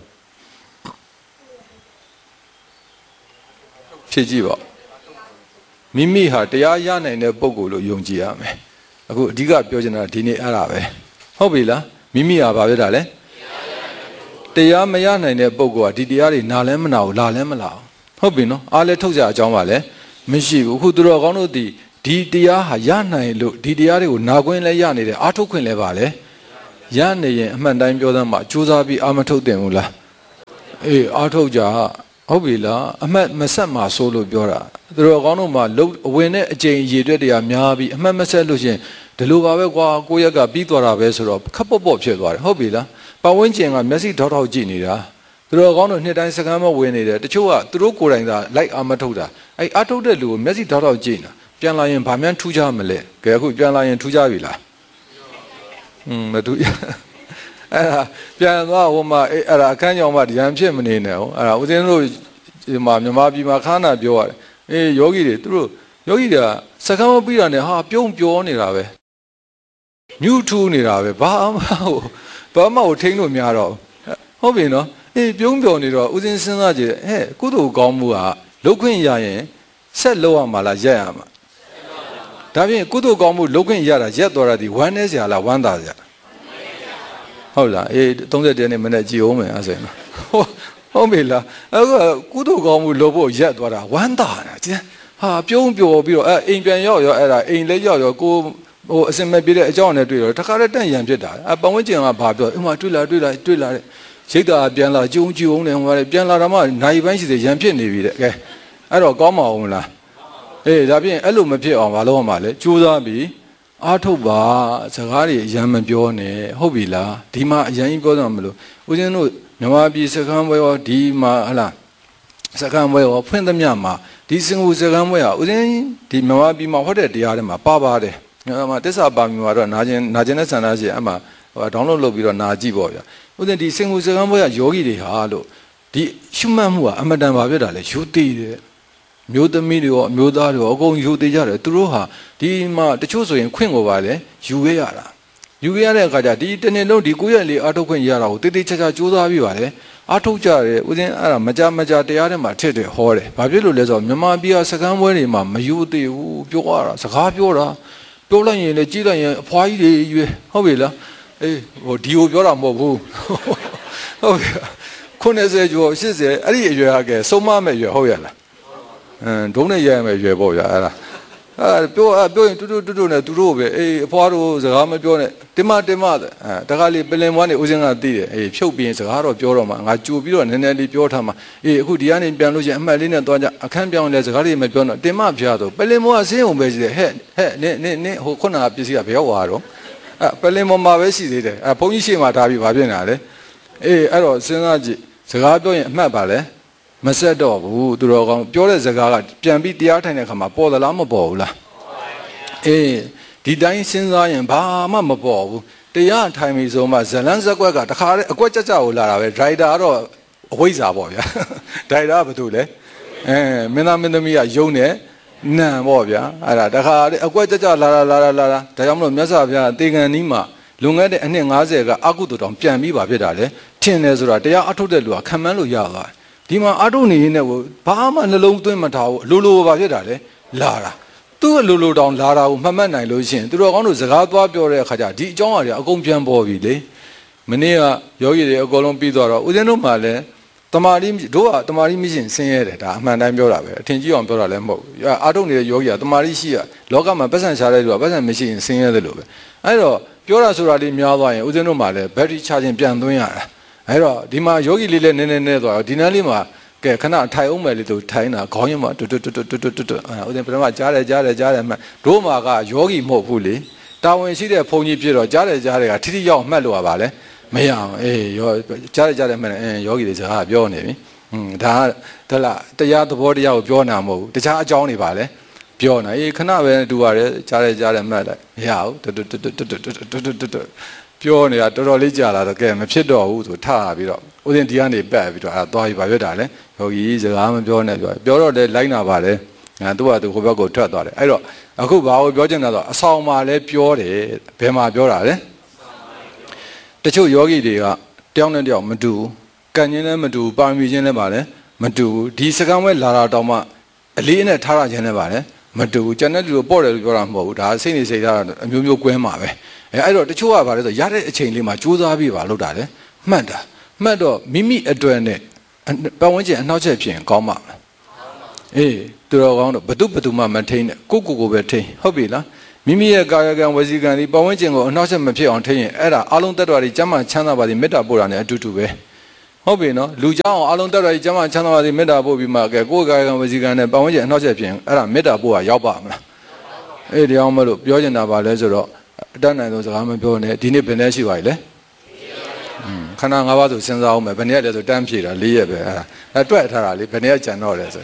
ဖြည့်ကြည့်ပါမိမိဟာတရားရနိုင်တဲ့ပုံကိုလို့ယုံကြည်ရမယ်အခုအဓိကပြောချင်တာဒီနေ့အဲ့ဒါပဲဟုတ်ပြီလားမိမိဟာဘာဖြစ်တာလဲတရားမရနိုင်တဲ့ပုံကဒီတရားတွေနားလဲမနာဘူးလာလဲမလာဘူးဟုတ်ပြီနော်အားလဲထုတ်ကြအကြောင်းပါလဲမရှိဘူးအခုသူတော်ကောင်းတို့ဒီတရားဟာရနိုင်လို့ဒီတရားတွေကိုနာခွင့်လဲရနေတယ်အားထုတ်ခွင့်လဲပါလဲရနေရင်အမှန်တိုင်းပြောသမှာစူးစမ်းပြီးအာမထုတ်တင်ဘူးလားအေးအားထုတ်ကြဟုတ်ပြီလားအမှတ်မဆက်မှာဆိုလို့ပြောတာသူတော်ကောင်းတို့မှာအဝင်နဲ့အကျိန်ရည်တွက်တရားများပြီးအမှတ်မဆက်လို့ရှင်ဒီလိုပါပဲကွာကိုရက်ကပြီးသွားတာပဲဆိုတော့ခပ်ပေါ့ပေါ့ဖြစ်သွားတယ်ဟုတ်ပြီလားပတ်ဝန်းကျင်ကမျက်စိထောက်ထောက်ကြည့်နေတာသူတော်ကောင်းတို့နှစ်တိုင်းစကမ်းမဝင်နေတယ်တချို့ကသူတို့ကိုယ်တိုင်သာလိုက်အာမထုတ်တာအဲ့အာထုတ်တဲ့လူကိုမျက်စိထောက်ထောက်ကြည့်နေတာပြန်လာရင်ဗာမှန်းထူးကြမလဲကဲအခုပြန်လာရင်ထူးကြပြီလားမထူးအဲ့ဒါပြန်သွားဟိုမှာအဲ့ဒါအခန်းကြောင်မှရံဖြစ်မနေနဲ့ဟိုအဲ့ဒါဦးဇင်းတို့ဒီမှာမြန်မာပြည်မှာခါနာပြောရတယ်အေးယောဂီတွေသူတို့ယောဂီတွေကစကမ်းမပြီးတာနဲ့ဟာပြုံးပြောနေတာပဲမြူးထူးနေတာပဲဘာမှထိန်းလို့များတော့ဟုတ်ပြီနော်အေးပြုံးပြောနေတော့ဦးဇင်းစဉ်းစားကြည့်ဟဲ့ကုသိုလ်ကောင်းမှုကလုပ်ခွင့်ရရင်ဆက်လုပ်ရမှာလားရက်ရမှာဒါဖြင့်ကုသိုလ်ကောင်းမှုလုပ်ခွင့်ရတာရက်သွားတာဒီဝမ်းနေစရာလားဝမ်းသာစရာဟုတ်လားအေး30နှစ်မနေ့ကြည်အောင်မယ်အဲ့ဆိုရင်ဟုတ်ပြီလားအခုကုသိုလ်ကောင်းမှုလုပ်ဖို့ရက်သွားတာဝမ်းသာတာကျန်ဟာပြုံးပြောပြီးတော့အိမ်ပြန်ရောက်ရောအဲ့ဒါအိမ်လေးရောက်ရောကိုဟိုအစင်မဲ့ပြတဲ့အကြောင်းနဲ့တွေ့တော့တခါတည်းတန့်ရံဖြစ်တာပတ်ဝန်းကျင်ကဘာပြောဥမာတွေ့လာတဲ့ရိတ်တာပြန်လာကြုံအောင်နဲ့ဟိုပြန်လာတော့မှနိုင်ပိုင်းရှိသေးရံဖြစ်နေပြီတဲ့ကဲအဲ့တော့ကောင်းမအောင်လားအေးဒါဖြင့်အဲ့လိုမဖြစ်အောင်မလုပ်ရမှာလေကြိုးစားပြီးအားထုတ်ပါစကားတွေအရန်မပြောနဲ့ဟုတ်ပြီလားဒီမှာအရန်ကြီးပြောတော့မလို့ဦးဇင်းတို့မြန်မာပြည်စကမ်းပွဲရောဒီမှာဟလားစကမ်းပွဲရောဖွင့်သမျှမှာဒီစင်ကူစကမ်းပွဲဟာဦးဇင်းဒီမြန်မာပြည်မှာဟောတဲ့တရားတွေမှာပါတယ်အဲ့မှာတစ္ဆာပါမီမှာတော့နာကျင်တဲ့ဆန္ဒရှိအဲ့မှာဒေါင်းလုဒ်လုပ်ပြီးတော့နာကြည့်ပေါ့ဗျာဦးဇင်းဒီစင်ကူစကမ်းပွဲကယောဂီတွေဟာလို့ဒီရှုမှတ်မှုကအမတန်ပါဖြစ်တာလေယူသေးတယ်မျိုးသမီးတွေရောအမျိုးသားတွေရောအကုန်ယူသေးကြတယ်သူတို့ဟာဒီမှာတချို့ဆိုရင်ခွင့်ကိုပါလေယူခဲ့ရတာယူခဲ့ရတဲ့အခါကျဒီတနေ့လုံးဒီ9ရက်လေးအားထုတ်ခွင့်ရတာကိုတိတိကျကျကြိုးစားပြီးပါလေအားထုတ်ကြတယ်ဦးဇင်းအဲ့ဒါမကြတရားထဲမှာထစ်တယ်ဟောတယ်ဘာဖြစ်လို့လဲဆိုတော့မြန်မာပြည်ကစကမ်းပွဲတွေမှာမယူသေးဘူးပြောရတာစကားပြောတာပြောလိုက်ရင်လည်းကြည့်လိုက်ရင်အဖွားကြီးတွေရွယ်ဟုတ်ပြီလားအေးဟိုဒီကိုပြောတာမဟုတ်ဘူးဟုတ်ပြီ90ကျော်80အဲ့ဒီအရွယ်ကဆုံးမမဲ့ရွယ်ဟုတ်ရလားဒုံးနဲ့ရရမယ်ရွယ်ပေါ့ဗျာအဲ့ဒါပြောရင်တူနဲ့သူတို့ပဲအေးအဖွားတို့စကားမပြောနဲ့တင်မတဲ့တခါလေးပလင်မွားနေဦးစင်းကသိတယ်အေးဖြုတ်ပြီးစကားတော့ပြောတော့မှငါကြိုပြီးတော့နည်းနည်းလေးပြောထားမှအေးအခုဒီကနေပြန်လို့ချင်းအမှတ်လေးနဲ့သွားကြအခန်းပြောင်းလဲစကားလေးမပြောတော့တင်မဖျားတော့ပလင်မွားဆင်းုံပဲရှိတယ်ဟဲ့နင်းဟိုခုနကပစ္စည်းကဘယ်ရောက်သွားတော့ပလင်မွားမှာပဲရှိသေးတယ်ဘုန်းကြီးရှေ့မှာထားပြီးဘာဖြစ်နေတာလဲအေးအဲ့တော့စဉ်းစားကြည့်စကားပြောရင်အမှတ်ပါလဲမဆက်တော့ဘူးသူတော်ကောင်းပြောတဲ့စကားကပြန်ပြီးတရားထိုင်တဲ့ခါမှာပေါ်သလားမပေါ်ဘူးလားအေးဒီတိုင်းစဉ်းစားရင်ဘာမှမပေါ်ဘူးတရားထိုင်ပြီဆိုမှဇလန်းဇက်ကွက်ကတခါတည်းအကွက်ကြကိုလာတာပဲဒရိုက်တာကတော့အဝိဇ္ဇာပေါ့ဗျာဒရိုက်တာကဘာလို့လဲမင်းသားမင်းသမီးကယုံနေနံပေါ့ဗျာအဲ့ဒါတခါတည်းအကွက်ကြလာဒါကြောင့်မလို့မြတ်စွာဘုရားတေကန်နီးမှာလွန်ခဲ့တဲ့အနှစ်90ကအကုသိုလ်တောင်ပြန်ပြီးပါဖြစ်တာလေထင်တယ်ဆိုတာတရားအထုတ်တဲ့လူကခံမှန်းလို့ရသွားဒီမှာအထုတ်နေရင်လည်းဘာမှနှလုံးသွင်းမထားဘူးလိုပါဖြစ်တာလေလာတာသူ့လိုတောင်လာတာကိုမှတ်မှတ်နိုင်လို့ရှိရင်သူတော်ကောင်းတို့စကားသွားပြောတဲ့အခါကျဒီအကြောင်းအရာအကုန်ပြန်ပေါ်ပြီလေမနေ့ကယောဂီတွေအကုန်လုံးပြီးသွားတော့ဦးဇင်းတို့မှလည်းတမာရီတို့ကတမာရီမရှိရင်ဆင်းရဲတယ်ဒါအမှန်တိုင်းပြောတာပဲအထင်ကြီးအောင်ပြောတာလည်းမဟုတ်ဘူးအာထုတ်နေတဲ့ယောဂီကတမာရီရှိရလောကမှာပတ်စံရှာတဲ့လူကပတ်စံမရှိရင်ဆင်းရဲတယ်လို့ပဲအဲ့တော့ပြောတာဆိုတာလေးများသွားရင်ဦးဇင်းတို့မှလည်းဘက်ထရီချခြင်းပြန်သွင်းရတာအဲ့တော့ဒီမှာယောဂီလေးလည်းနည်းနည်းသွားတော့ဒီနန်းလေးမှာကဲခဏထိုင်အောင်မယ်လေသူထိုင်တာခေါင်းရင်းမှာတွတ်ဦးဇင်းပထမကြားတယ်မှတို့မှာကယောဂီမဟုတ်ဘူးလေတာဝန်ရှိတဲ့ဘုန်းကြီးဖြစ်တော့ကြားတယ်ကထိထိရောက်မှတ်လို့ရပါလေမရအောင်အေးကြားတယ်မှတ်ယောဂီတွေစကားပြောနေပြီဒါဒါလားတရားသဘောတရားကိုပြောနာမဟုတ်ဘူးတခြားအကြောင်းတွေပါလေပြောနေခဏပဲတူရတယ်ကြားတယ်မှတ်လိုက်မရဘူးပြောနေတာတော်တော်လေးကြာလာတော့ကဲမဖြစ်တော့ဘူးဆိုထားပြီးတော့ဦးဇင်းဒီကနေပတ်ပြီးတော့သွားပြီးပါရွတ်တာလေယောဂီစကားမပြောနဲ့ပြောတော့လေလိုက်နာပါလေသူကသူဟိုဘက်ကိုထွက်သွားတယ်အဲ့တော့အခုဘာကိုပြောချင်တာဆိုအဆောင်မှာလဲပြောတယ်ဘယ်မှာပြောတာလဲတချို့ယောဂီတွေကတယောက်နဲ့တယောက်မတူဘူးကံချင်းလည်းမတူဘူးပါရမီချင်းလည်းပါလေမတူဘူးဒီစကားဝဲလာတာတောင်မှအလေးနဲ့ထားရခြင်းလည်းပါလေမတူဘူးကျန်တဲ့လူတို့ပေါ့တယ်လို့ပြောတာမဟုတ်ဘူးဒါစိတ်နေစိတ်ထားတာအမျိုးမျိုးကွဲမှာပဲအဲ့တော့တချို့ကဗါလဲဆိုရတဲ့အချိန်လေးမှာကြိုးစားပြီးပါလို့တာလေမှတ်တော့မိမိအတွက်နဲ့ပတ်ဝန်းကျင်အနှောက်အယှက်ဖြစ်ရင်ကောင်းမှာမလားအေးသူတော်ကောင်းတော့ဘသူမှမထိန်နဲ့ကိုပဲထိန်ဟုတ်ပြီလားမိမိရဲ့ကာယကံဝစီကံဒီပတ်ဝန်းကျင်ကိုအနှောက်အယှက်မဖြစ်အောင်ထိန်ရင်အဲ့ဒါအလုံးတ attva တွေကျမ်းမာချမ်းသာပါစေမေတ္တာပို့တာနဲ့အတူတူပဲဟုတ်ပြီနော်လူเจ้าအောင်အလုံးတ attva တွေကျမ်းမာချမ်းသာပါစေမေတ္တာပို့ပြီးမှကဲကိုယ်ကာယကံဝစီကံနဲ့ပတ်ဝန်းကျင်အနှောက်အယှက်ဖြစ်ရင်အဲ့ဒါမေတ္တာပို့တာရောက်ပါမလားအေးတရားမလို့ပြောချင်တာပါလဲဆိုတော့အတတ်နိုင်ဆုံးစကားမပြောနဲ့ဒီနေ့ဘယ်နဲ့ရှိပါလဲခဏ၅ပါးဆိုစဉ်းစားအောင်မယ်ဘယ်နဲ့လဲဆိုတန်းဖြေတာ၄ရက်ပဲအဲ့တွက်ထားတာလေဘယ်နဲ့ကြံတော့လဲဆို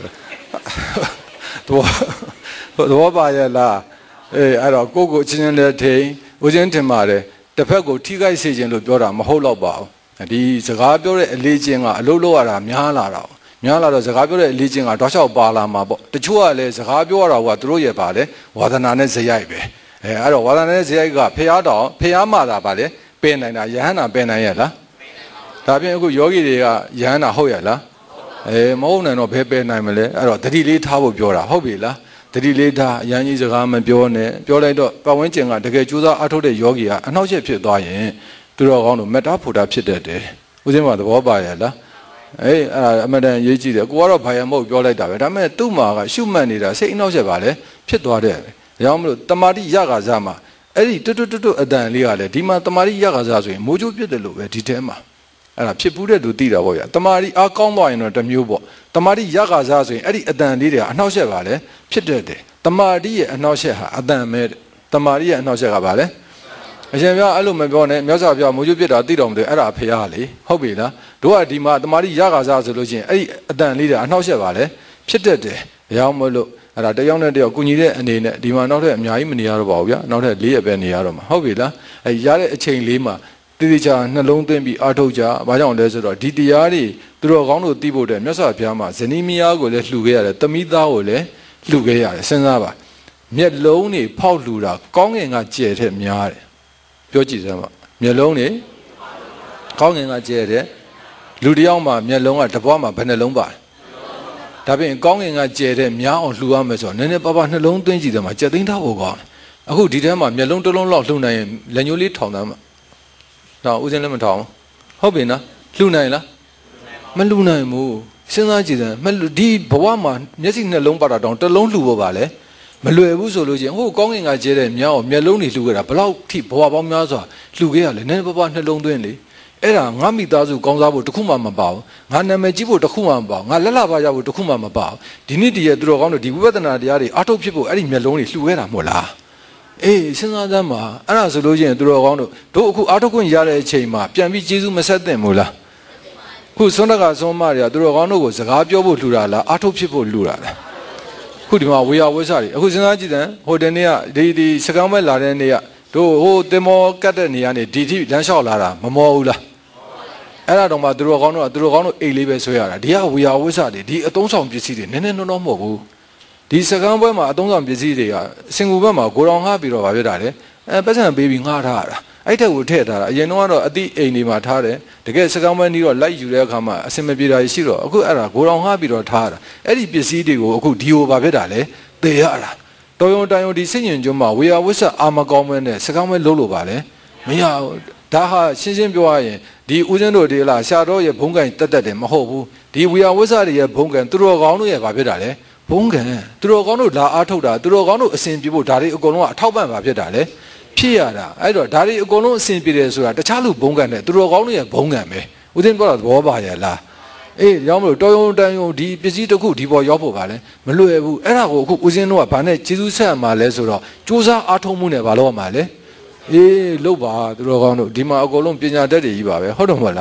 တော့သဘောပါရဲ့လားအေးအဲ့တော့ကိုချင်းချင်းလည်းထိန်ဦးချင်းထင်ပါတယ်တစ်ဖက်ကိုထိခိုက်စေခြင်းလို့ပြောတာမဟုတ်တော့ပါဘူးဒီစကားပြောတဲ့အလေးချင်းကအလုပ်လုပ်ရတာများလာတော့စကားပြောတဲ့အလေးချင်းကတောက်လျှောက်ပါလာမှာပေါ့တချို့ကလည်းစကားပြောရတာကသူတို့ရဲ့ပါလေဝါသနာနဲ့ဇယိုက်ပဲအဲ့တော့ဝါသနာနဲ့ဇယိုက်ကဖျားမှတာပါလေပယ်နိုင်တာယဟန္တာပယ်နိုင်ရဲ့လားဒါပြင်အခုယောဂီတွေကယဟန္တာဟုတ်ရဲ့လားမဟုတ်နိုင်တော့ဘယ်ပယ်နိုင်မလဲအဲ့တော့တတိလေးထားဖို့ပြောတာဟုတ်ပြီလားတတိလေးထားအရန်ကြီးစကားမပြောနဲ့ပြောလိုက်တော့ပတ်ဝန်းကျင်ကတကယ်ကြိုးစားအားထုတ်တဲ့ယောဂီကအနှောက်အယှက်ဖြစ်သွားရင်သူတော်ကောင်းတို့မေတ္တာဖို့တာဖြစ်တတ်တယ်ဦးဇင်းကသဘောပါရဲ့လားအဲ့ဒါအမှန်တန်ရေးကြည့်တယ်ကိုကတော့ဘာရမဟုတ်ပြောလိုက်တာပဲဒါပေမဲ့သူ့မှာကရှုမှတ်နေတာစိတ်အနှောက်အယှက်ပါလေဖြစ်သွားတယ်ဒါကြောင့်မလို့တမာတိရခါစားမှာအဲ့ဒီတွတ်အတန်လေးကလည်းဒီမှာတမာတိရခါစားဆိုရင်မိုးချိုးပြစ်တယ်လို့ပဲဒီထဲမှာအဲ့ဒါဖြစ်ဘူးတဲ့သူသိတာပေါ့ဗျာတမာတိအားကောင်းသွားရင်တော့တစ်မျိုးပေါ့တမာတိရခါစားဆိုရင်အဲ့ဒီအတန်လေးတွေကအနှောက်အယှက်ပါလေဖြစ်တတ်တယ်တမာတိရဲ့အနှောက်အယှက်ဟာအတန်မဲ့တမာတိရဲ့အနှောက်အယှက်ကပါလေအရှင်ပြအဲ့လိုမပြောနဲ့မြတ်စွာဘုရားမိုးချိုးပြစ်တာသိတော်မူတယ်အဲ့ဒါဖရားလေဟုတ်ပြီလားတို့ကဒီမှာတမာတိရခါစားဆိုလို့ချင်းအဲ့ဒီအတန်လေးတွေအနှောက်အယှက်ပါလေဖြစ်တတ်တယ်ရောင်းမလို့အဲ့ဒါတယောက်နဲ့တယောက်ကုညီတဲ့အနေနဲ့ဒီမှာနောက်ထပ်အများကြီးမနေရတော့ပါဘူးဗျာနောက်ထပ်၄ရက်ပဲနေရတော့မှာဟုတ်ပြီလားအဲ့ရတဲ့အချိန်လေးမှာတိတိကျနှလုံးသွင်းပြီးအားထုတ်ကြဘာကြောင့်လဲဆိုတော့ဒီတရားတွေသူတော်ကောင်းတို့သိဖို့တဲ့မြတ်စွာဘုရားမှာဇနီးမယားကိုလည်းလှူခဲ့ရတယ်သမီးသားကိုလည်းလှူခဲ့ရတယ်စဉ်းစားပါမျက်လုံးတွေဖောက်လှူတာကောင်းငင်ကကျဲတဲ့များတယ်ပြောကြည့်စမ်းပါမျက်လုံးတွေကောင်းငင်ကကျဲတဲ့လူတယောက်မှာမျက်လုံးကတစ်ပွားမှာဘယ်နှလုံးပါဒါပြင်ကောင်းငင်ကကျဲတဲ့များအောင်လှူရမယ်ဆိုတော့နည်းနည်းပါးပါးနှလုံးသွင်းကြည့်တယ်မှာကြက်သိန်းထားဖို့ကောင်းတယ်အခုဒီထဲမှာမျက်လုံးတစ်လုံးလောက်လှူနိုင်ရင်လက်ညှိုးလေးထောင်သားမှာတော့ဦးစင်းလည်းမထောင်ဟုတ်ပြီနော်လှူနိုင်လားမလှူနိုင်ဘူးစဉ်းစားကြည့်စမ်းဒီဘဝမှာမျက်စိနှလုံးပါတာတောင်တစ်လုံးလှူဖို့ပါလေမလွယ်ဘူးဆိုလို့ချင်းဟိုကောင်းငင်ကကျဲတဲ့မြောက်မျက်လုံးတွေလှူခဲ့တာဘလောက်ထိဘဝပေါင်းများစွာလှူခဲ့ရလဲနည်းနည်းပါးပါးနှလုံးသွင်းလေအဲ့ဒါငါမိသားစုကောင်းစားဖို့တခုမှမပါဘူးငါနာမည်ကြီးဖို့တခုမှမပါဘူးငါလက်လာပါရဖို့တခုမှမပါဘူးဒီနေ့တည်းရဲ့သူတော်ကောင်းတို့ဒီဝိပဿနာတရားတွေအားထုတ်ဖြစ်ဖို့အဲ့ဒီမျက်လုံးတွေလှူခဲ့တာမဟုတ်လားအေးစဉ်းစားသမ်းပါအဲ့ဒါဆိုလို့ချင်းသူတော်ကောင်းတို့အခုအားထုတ်ခွင့်ရတဲ့အချိန်မှာပြန်ပြီးကျေးဇူးမဆက်သင့်ဘူးလားခုဆွမ်းတကဆွမ်းမတွေကသူတော်ကောင်းတို့ကိုစကားပြောဖို့လှူတာလားအားထုတ်ဖြစ်ဖို့လှူတာလားခုဒီမှာဝေယဝိဆတွေအခုစဉ်းစားကြည့်တယ်ဟိုတနေ့ကဒီစကမ်းမဲ့လာတဲ့နေ့ကတို့ဟိုတင်မောကတ်တဲ့နေရာနေဒီထိလမ်းလျှောက်လာတာမမောဘူးလားအဲ့ဒါတော့မှသူတော်ကောင်းတို့အိတ်လေးပဲဆွဲရတာဒီကဝေယဝိဆတွေဒီအသုံးဆောင်ပစ္စည်းတွေနည်းနည်းနှောမဟုတ်ဘူးဒီစကမ်းပွဲမှာအသုံးဆောင်ပစ္စည်းတွေကစင်ကူဘက်မှာကိုတော်ငှားပြီးတော့ဗာပြတာလေပတ်စံပေးပြီးငှားထားရတာအဲ့ထက်ကိုထည့်ထားတာအရင်တော့အတိအိမ်တွေမှာထားတယ်တကယ်စကမ်းပွဲနီးတော့လိုက်ယူတဲ့အခါမှာအစင်မပြေတာရှိတော့အခုအဲ့ဒါကိုတော်ငှားပြီးတော့ထားရတာအဲ့ဒီပစ္စည်းတွေကိုအခုဒီဟိုဗာပြတာလေသေရတာတော်ရုံတိုင်ရုံဒီစိတ်ညင်ကျွန်းမှာဝေယဝိဆအာမကောင်းမဲနဲ့စကမ်းပွဲလုံးလို့ပါလေမရဘူးဒါဟာရှင်းပြောရရင်ဒီဦးဇင်းတို့ဒီလားရှာတော့ရဲ့ဘုံကန်တက်တယ်မဟုတ်ဘူးဒီဝေယဝိဆတွေရဲ့ဘုံကန်သူတော်ကောင်းတို့ရဲ့ဗာပြတာလေဘုံကန်သူတော်ကောင်းတို့လာအားထုတ်တာသူတော်ကောင်းတို့အစဉ်ပြေဖို့ဒါတွေအကုန်လုံးကအထောက်ပံ့ပါဖြစ်တာလေဖြစ်ရတာအဲ့တော့ဒါတွေအကုန်လုံးအစဉ်ပြေတယ်ဆိုတာတခြားလူဘုံကန်နဲ့သူတော်ကောင်းတို့ရဲ့ဘုံကန်ပဲဦးဇင်းပြောတာသဘောပါရဲ့လားအေးရောင်းမလို့တော်ရုံတန်ရုံဒီပစ္စည်းတစ်ခုဒီပေါ်ရောက်ဖို့ပါလဲမလွယ်ဘူးအဲ့ဒါကိုအခုဦးဇင်းတို့ကဘာနဲ့ကျေးဇူးဆက်ရမှာလဲဆိုတော့စူးစမ်းအားထုတ်မှုနဲ့ဘာလို့ရမှာလဲအေးလို့ပါသူတော်ကောင်းတို့ဒီမှာအကုန်လုံးပညာတတ်တွေကြီးပါပဲဟုတ်တယ်မဟုတ်လား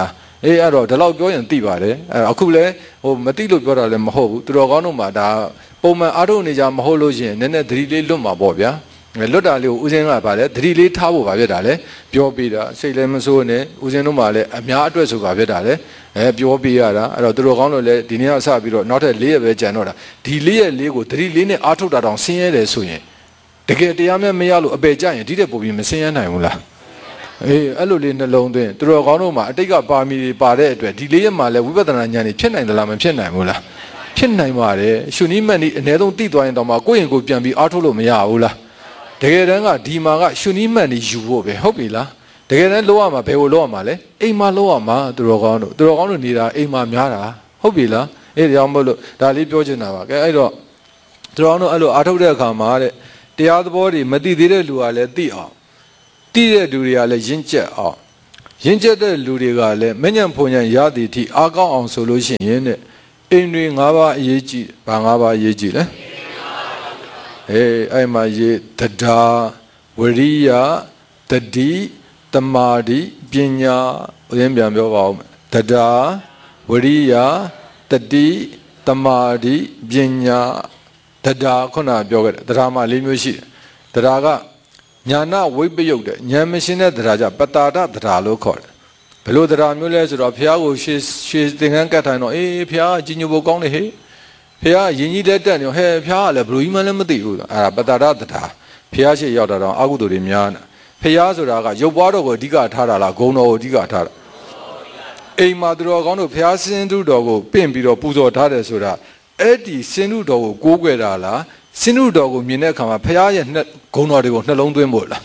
အေးအဲ့တော့ဒီလောက်ပြောရင်သိပါတယ်အခုလဲဟိုမသိလို့ပြောတာလည်းမဟုတ်ဘူးသူတော်ကောင်းတို့မှာဒါပုံမှန်အားထုတ်နေကြမဟုတ်လို့ရှိရင်နည်းနည်းသတိလေးလွတ်မှာပေါ့ဗျာလွတ်တာလေးကိုဦးစင်းကပါလေသတိလေးထားဖို့ပါဖြစ်တာလေပြောပြတာစိတ်လည်းမဆိုးနဲ့ဦးစင်းတို့မှာလည်းအများအတွက်ဆိုတာဖြစ်တာလေပြောပြရတာအဲ့တော့သူတော်ကောင်းတို့လည်းဒီနေ့ကစပြီးတော့နောက်ထပ်4ရက်ပဲကြံတော့တာဒီ4ရက်လေးကိုသတိလေးနဲ့အားထုတ်တာတောင်ဆင်းရဲတယ်ဆိုရင်တကယ်တရားမဲ့မရလို့အပေကြရင်ဒီတဲ့ပုံပြီးမဆင်းရဲနိုင်ဘူးလားအေးအဲ့လိုလေးနှလုံးသွင်းသူတော်ကောင်းတို့မှာအတိတ်ကပါမီတွေပါတဲ့အတွက်ဒီ4ရက်မှာလည်းဝိပဿနာဉာဏ်တွေဖြစ်နိုင်သလားမဖြစ်နိုင်ဘူးလားဖြစ်နိုင်ပါတယ်ရှုနည်းမှတ်နည်းအနည်းဆုံးသိသွားရင်တော့မှကိုယ့်ရင်ကိုယ်ပြန်ပြီးအားထုတ်လို့မရဘူးလားတကယ်တမ်းကဒီမှာကရှုနည်းမှတ်နည်းယူဖို့ပဲဟုတ်ပြီလားတကယ်တမ်းလောရမှာဘယ်ကိုလောရမှာလဲအိမ်မှာလောရမှာသူတော်ကောင်းတို့နေတာအိမ်မှာများတာဟုတ်ပြီလားအဲ့ဒါကြောင့်မို့လို့ဒါလေးပြောချင်တာပါကဲအဲ့တော့သူတော်ကောင်းတို့အဲ့လိုအားထုတ်တဲ့အခါမှာတဲ့တရားသဘောတွေမသိသေးတဲ့လူကလည်းသိအောင်သိတဲ့လူတွေကလည်းရင့်ကျက်အောင်ရင့်ကျက်တဲ့လူတွေကလည်းမဉ္ဇဉ်ဖုန်ဉ္ဇဉ်ရသည်အထိအားကောင်းအောင်ဆိုလို့ရှိရင်တဲ့အိမ်တွေ၅ပါးအရေးကြီးဘာ၅ပါးအရေးကြီးလဲအဲ့မှာရေးတရားဝရိယတတိတမာတိပညာဦးရင်းပြန်ပြောပါဦးတရားဝရိယတတိတမာတိပညာတရားခုနပြောခဲ့တယ်တရားမှာ၄မျိုးရှိတယ်တရားကညာနာဝိပယုတ်တဲ့ဉာဏ်မရှင်းတဲ့တရားကြပတာဒတရားလို့ခေါ်တယ်ဘယ်လိုတရားမျိုးလဲဆိုတော့ဘုရားကိုရှေသင်္ကန်းကတ်ထိုင်တော့အေးဘုရားကြီးညိုဖို့ကောင်းတယ်ဟေ့ဘုရားယဉ်ကြီးတဲ့တက်နေဟဲ့ဘုရားကလည်းဘယ်လိုကြီးမှလည်းမသိဘူးအဲ့ဒါပတာဒတရားဘုရားရှိရောက်တာတော့အကုသိုလ်တွေများနေဘုရားဆိုတာကရုပ်ပွားတော်ကိုအဓိကထားတာလားဂုဏ်တော်ကိုအဓိကထားတာအိမ်မှာသူတော်ကောင်းတို့ဘုရားစင်သူတော်ကိုပင့်ပြီးတော့ပူဇော်ထားတယ်ဆိုတာအဲ့ဒီစင်သူတော်ကိုကိုးကွယ်တာလားစင်သူတော်ကိုမြင်တဲ့အခါမှာဘုရားရဲ့ဂုဏ်တော်တွေကိုနှလုံးသွင်းဖို့လား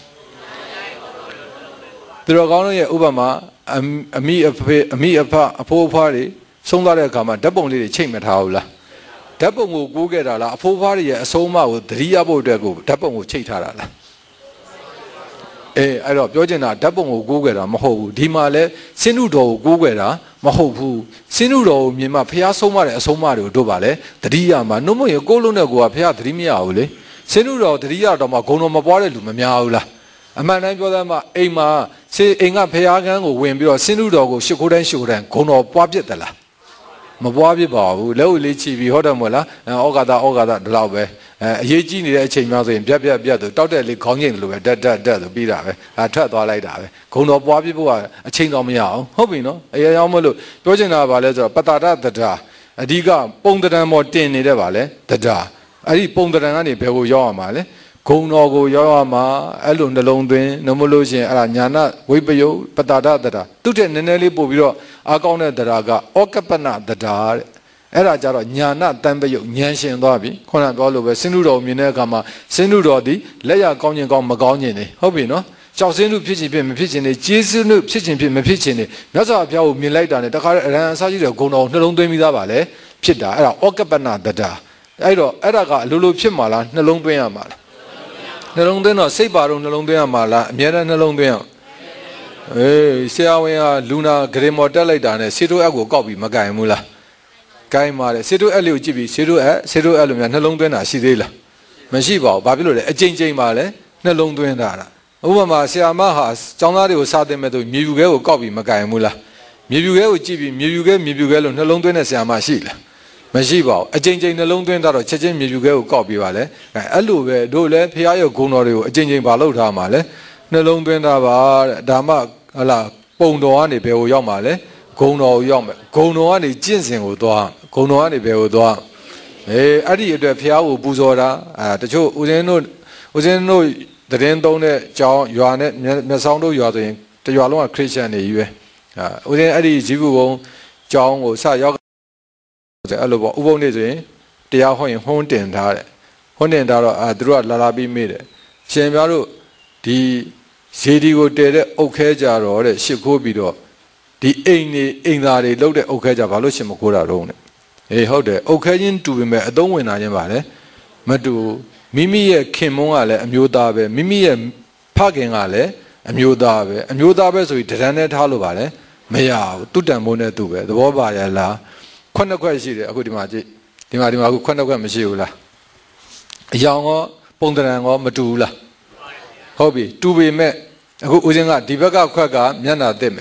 သူတော်ကောင်းတို့ရဲ့ဥပမာအမိအဖေအမိအဖအဖိုးအဖွားတွေဆုံးသွားတဲ့အခါမှာဓာတ်ပုံလေးတွေချိတ်မထားဘူးလားဓာတ်ပုံကိုကိုးခဲ့တာလားအဖိုးအဖွားတွေရဲ့အဆုံးအမကိုသတိရဖို့အတွက်ကိုဓာတ်ပုံကိုချိတ်ထားတာလားအဲ့တော့ပြောချင်တာဓာတ်ပုံကိုကိုးခဲ့တာမဟုတ်ဘူးဒီမှာလဲစင်နုတော်ကိုကိုးခဲ့တာမဟုတ်ဘူးစင်နုတော်ကိုမြင်မှဖះဆုံးမတဲ့အဆုံးအမတွေကိုတို့ပါလဲသတိရမှာနှုတ်မရကိုးလုံးတဲ့ကိုကဖះသတိမရဘူးလေစင်နုတော်သတိရတော့မှဂုံတော်မပွားတဲ့လူမများဘူးလားအမှန်တမ်းပြောသမှာအိမ်မှာအိမ်ကဖះကန်းကိုဝင်ပြီးတော့စင်နုတော်ကိုရှ िख ိုးတိုင်းဂုံတော်ပွားပြစ်တယ်လားမပွားပြစ်ပါဘူးလက်ဦးလေးချီပြီးဟုတ်တယ်မို့လားဩဃာတဒီလောက်ပဲအရေးကြီးနေတဲ့အချိန်မှဆိုရင်ပြတ်ဆိုတောက်တဲ့လေးခေါင်းငိမ့်လို့ပဲတက်ဆိုပြီးတာပဲထွက်သွားလိုက်တာပဲဂုံတော်ပွားပြစ်ဖို့ကအချိန်တော်မရအောင်ဟုတ်ပြီနော်အရာကြောင့်မလို့ပြောချင်တာကဘာလဲဆိုတော့ပတာဒတရားအဓိကပုံတံပေါ်တင်နေတဲ့ပါလဲတရားအဲ့ဒီပုံတံကနေဘယ်ကိုရောက်ရမှာလဲဂုံတော်ကိုရောက်ရမှာအဲ့လိုနှလုံးသွင်းနှမလို့ရှိရင်အဲ့ဒါညာနာဝိပယုတ်ပတာဒတရားသူ့တဲ့နည်းနည်းလေးပို့ပြီးတော့အားကောင်းတဲ့တရားကဩကပနတရားတဲ့အဲ့ဒါကြတော့ညာနာတန်ပယုတ်ဉာဏ်ရှင်သွားပြီခေါင်းကပြောလို့ပဲစင်နုတော်မြင်တဲ့အခါမှာစင်နုတော်ဒီလက်ရကောင်းခြင်းကောင်းမကောင်းခြင်းနေဟုတ်ပြီနော်ကြောက်စင်းနုဖြစ်ခြင်းဖြစ်မဖြစ်ခြင်းနေကျေးဇူးနုဖြစ်ခြင်းဖြစ်မဖြစ်ခြင်းနေမြတ်စွာဘုရားကိုမြင်လိုက်တာနဲ့တခါတည်းအရဟံအစရှိတဲ့ဂုဏ်တော်နှလုံးသွင်းပြီးသားပါလေဖြစ်တာအဲ့ဒါဩကပနတရားအဲ့တော့အဲ့ဒါကအလိုလိုဖြစ်မှာလားနှလုံးသွင်းရမှာလားနှလုံးသွင်းတော့စိတ်ပါတော့နှလုံးသွင်းရမှာလားအမြဲတမ်းနှလုံးသွင်းရဆရာဝန်ကလူနာဂရေမော်တက်လိုက်တာနဲ့ဆေးတိုးအက်ကိုကောက်ပြီးမကင်ဘူးလားကိုင်းပါတယ်ဆေးတိုးအက်လေးကိုကြည့်ပြီးဆေးတိုးအက်လိုများနှလုံးသွင်းတာရှိသေးလားမရှိပါဘူးဘာဖြစ်လို့လဲအကြိမ်ပါလဲနှလုံးသွင်းတာဥပမာဆရာမဟာကျောင်းသားတွေကိုစာသင်မဲ့သူမြေပြူခဲကိုကောက်ပြီးမကင်ဘူးလားမြေပြူခဲကိုကြည့်ပြီးမြေပြူခဲလို့နှလုံးသွင်းတဲ့ဆရာမရှိလားမရှိပါဘူးအကြိမ်နှလုံးသွင်းတော့ချက်ချင်းမြေပြူခဲကိုကောက်ပြီးပါလေအဲ့လိုပဲတို့လည်းဖရာရဲ့ဂုဏ်တော်တွေကိုအကြိမ်ဘာလုပ်ထားမှာလဲနှလုံးသွင်းတာပါတဲ့ဒါမှဟလာပုံတော်ကနေဘယ်ကိုရောက်မှာလဲဂုံတော်ကိုရောက်မယ်ဂုံတော်ကနေကျင့်စဉ်ကိုသွားဂုံတော်ကနေဘယ်ကိုသွားအဲ့ဒီအတွက်ဖျားကိုပူဇော်တာတချို့ဦးဇင်းတို့သတင်းသုံးတဲ့ကျောင်းရွာနဲ့မျက်စောင်းတို့ရွာဆိုရင်တရွာလုံးကခရစ်ယာန်တွေကြီးပဲဦးဇင်းအဲ့ဒီဇီးကူကုန်းကျောင်းကိုစရောက်အဲ့လိုပေါ့ဥပုံနေဆိုရင်တရားဟောရင်ဟွန်းတင်ထားတယ်ဟွန်းတင်ထားတော့သူတို့ကလာပြီးမေးတယ်ရှင်ပြားတို့ဒီဇေဒီကိုတည်တဲ့အုတ်ခဲကြတော့တဲ့ရှစ်ခိုးပြီးတော့ဒီအိမ်သားတွေလှုပ်တဲ့အုတ်ခဲကြဘာလို့ရှင်မခိုးတာတော့တဲ့ဟုတ်တယ်အုတ်ခဲချင်းတူပေမဲ့အသုံးဝင်တာချင်းပါလေမတူမိမိရဲ့ခင်မုန်းကလည်းအမျိုးသားပဲမိမိရဲ့ဖခင်ကလည်းအမျိုးသားပဲဆိုပြီးတရံနဲ့ထားလို့ပါလေမရဘူးသူတန်မိုးနဲ့သူပဲသဘောပါရလားခုနှစ်ခွက်ရှိတယ်အခုဒီမှာကြည့်ဒီမှာအခုခုနှစ်ခွက်မရှိဘူးလားအယောင်ရောပုံတရံရောမတူဘူးလားဟုတ်ပြီတူပေမဲ့အခုဦးဇင်းကဒီဘက်ကခွက်ကမျက်နှာတက်မယ်ဒ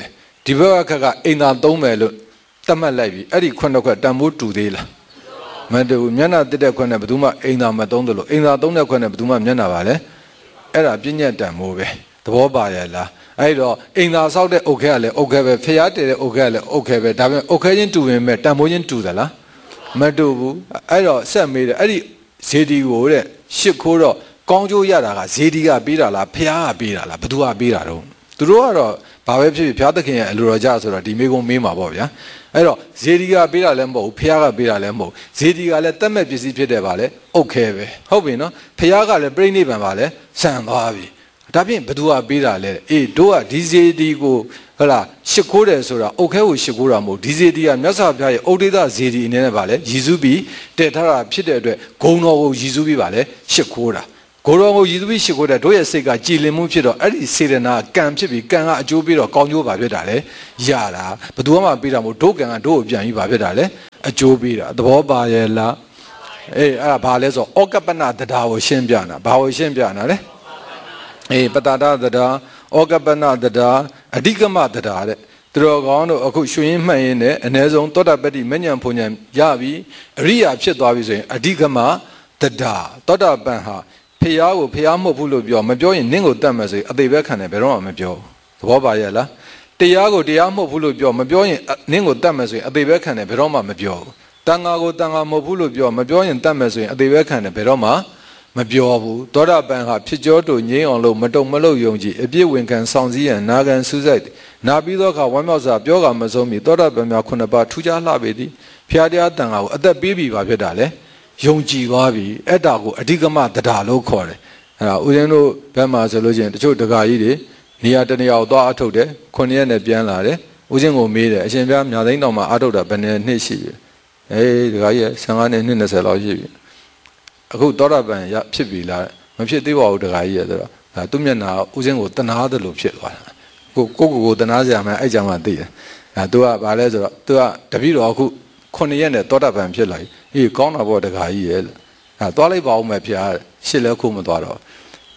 ဒီဘက်ကခက်ကအိမ်သာသုံးမယ်လို့သတ်မှတ်လိုက်ပြီအဲ့ဒီခွန်းတစ်ခွက်တန်ဖိုးတူသေးလားမတူမျက်နှာတက်တဲ့ခွန်းနဲ့ဘယ်သူမှအိမ်သာမသုံးသလိုအိမ်သာသုံးတဲ့ခွန်းနဲ့ဘယ်သူမှမျက်နှာပါလဲအဲ့ဒါပြဉ္ညတ်တန်ဖိုးပဲသဘောပါရဲ့လားအဲ့တော့အိမ်သာဆောက်တဲ့အုတ်ခဲကလည်းအုတ်ခဲပဲဖျားတည်တဲ့အုတ်ခဲကလည်းအုတ်ခဲပဲဒါပေမဲ့အုတ်ခဲချင်းတူရင်မဲ့တန်ဖိုးချင်းတူသလားမတူဘူးအဲ့တော့ဆက်မေးတယ်အဲ့ဒီဇေဒီကိုတဲ့ရှစ်ခိုးတော့ကောင်းကျိုးရတာကဇေဒီကပေးတာလားဖျားကပေးတာလားဘသူကပေးတာတော့သူတို့ကတော့ဘာပဲဖြစ်ဖြစ်ဖျားသခင်ရဲ့အလိုတော်ကြဆိုတော့ဒီမိကုံမေးမှာပေါ့ဗျာအဲ့တော့ဇေဒီကပေးတာလည်းမဟုတ်ဘူးဖျားကပေးတာလည်းမဟုတ်ဇေဒီကလည်းတတ်မဲ့ပစ္စည်းဖြစ်တယ်ပါလေအုတ်ခဲပဲဟုတ်ပြီနော်ဖျားကလည်းပြိဋိဘံပါလေဆန်သွားပြီဒါဖြင့်ဘသူကပေးတာလဲအေးတို့ကဒီဇေဒီကိုဟုတ်လားရှစ်ခိုးတယ်ဆိုတာအုတ်ခဲကိုရှစ်ခိုးတာမဟုတ်ဒီဇေဒီကမြတ်စွာဘုရားရဲ့ဩဒေသဇေဒီအနေနဲ့ပါလေရည်စူးပြီးတည်ထားတာဖြစ်တဲ့အတွက်ဂုံတော်ကိုရည်စူးပြီးပါလေရှစ်ခိုးတာဂုံတော်ကိုရည်စူးပြီးရှစ်ခိုးတဲ့တို့ရဲ့စိတ်ကကြည်လင်မှုဖြစ်တော့အဲ့ဒီစေတနာကံဖြစ်ပြီးကံကအကျိုးပြီးတော့ကောင်းကျိုးပါဖြစ်တာလေရတာဘသူမှပေးတာမဟုတ်တို့ကံကတို့ကိုပြန်ပြီးပါဖြစ်တာလေအကျိုးပေးတာသဘောပါရဲ့လားအေးအဲ့ဒါဘာလဲဆိုဩကပ္ပနတရားကိုရှင်းပြတာဘာကိုရှင်းပြတာလဲအေးပတ္တတတရားဩကပ္ပနတရားအဓိကမတရားတဲ့သူတော်ကောင်းတို့အခုရွှေရင်းမှတ်ရင်းနဲ့အ ਨੇ ဆုံးသောတာပတ္တိမဉ္ဇဉ်ဘုံဉ္ဇဉ်ရပြီအရိယာဖြစ်သွားပြီဆိုရင်အဓိကမတရားသောတာပန်ဟာဖျားကိုဖျားမဟုတ်ဘူးလို့ပြောမပြောရင်နင့်ကိုတတ်မယ်ဆိုရင်အသေးပဲခံတယ်ဘယ်တော့မှမပြောသဘောပါရဲ့လားတရားကိုတရားမဟုတ်ဘူးလို့ပြောမပြောရင်နင့်ကိုတတ်မယ်ဆိုရင်အသေးပဲခံတယ်ဘယ်တော့မှမပြောဘူးတန်ဃာကိုတန်ဃာမဟုတ်ဘူးလို့ပြောမပြောရင်တတ်မယ်ဆိုရင်အသေးပဲခံတယ်ဘယ်တော့မှမပြောဘူးသောတာပန်ဟာဖြစ်ကြောတူငြိမ်းအောင်လို့မတုံမလို့ယုံကြည်အပြည့်ဝင်ခံဆောင်စည်းရန်နာခံစူးစိုက်နာပြီးသောအခါဝမ်းမြောက်စွာပြောကမဆုံးမီသောတာပန်များခုနှစ်ပါးထူးခြားလှပေသည်ဖျားတရားတန်ဃာကိုအသက်ပေးပြီးပါဖြစ်တာလေယုံကြည်သွားပြီအဲ့ဒါကိုအဓိကမတရားလို့ခေါ်တယ်အဲ့ဒါဦးဇင်းတို့ဘက်မှာဆိုလို့ချင်းတချို့တက္ကကြီးတွေနေရာတနေရာကိုသွားအထုတ်တယ်9ရက်နဲ့ပြန်လာတယ်ဦးဇင်းကိုမေးတယ်အရှင်ဘုရားမြာသိန်းတော်မှာအထုတ်တာဘယ်နှစ်ရှိပြီအေးတက္ကကြီး15နှစ်20လောက်ရှိပြီအခုသောတာပန်ရဖြစ်ပြီလားမဖြစ်သေးပါဘူးတက္ကကြီးရဆိုတော့သူ့မျက်နှာဦးဇင်းကိုတနာသလိုဖြစ်သွားတာကိုတနာစရာမှအဲ့ကြောင့်မှသိတယ်သူကဘာလဲဆိုတော့သူကတပည့်တော်အခု9ရက်နဲ့သောတာပန်ဖြစ်လာပြီအေးကောင်းတာပေါ့တက္ကကြီးရဲ့သွားလိုက်ပါဦးမယ်ဖျားရှစ်လဲခုမသွားတော့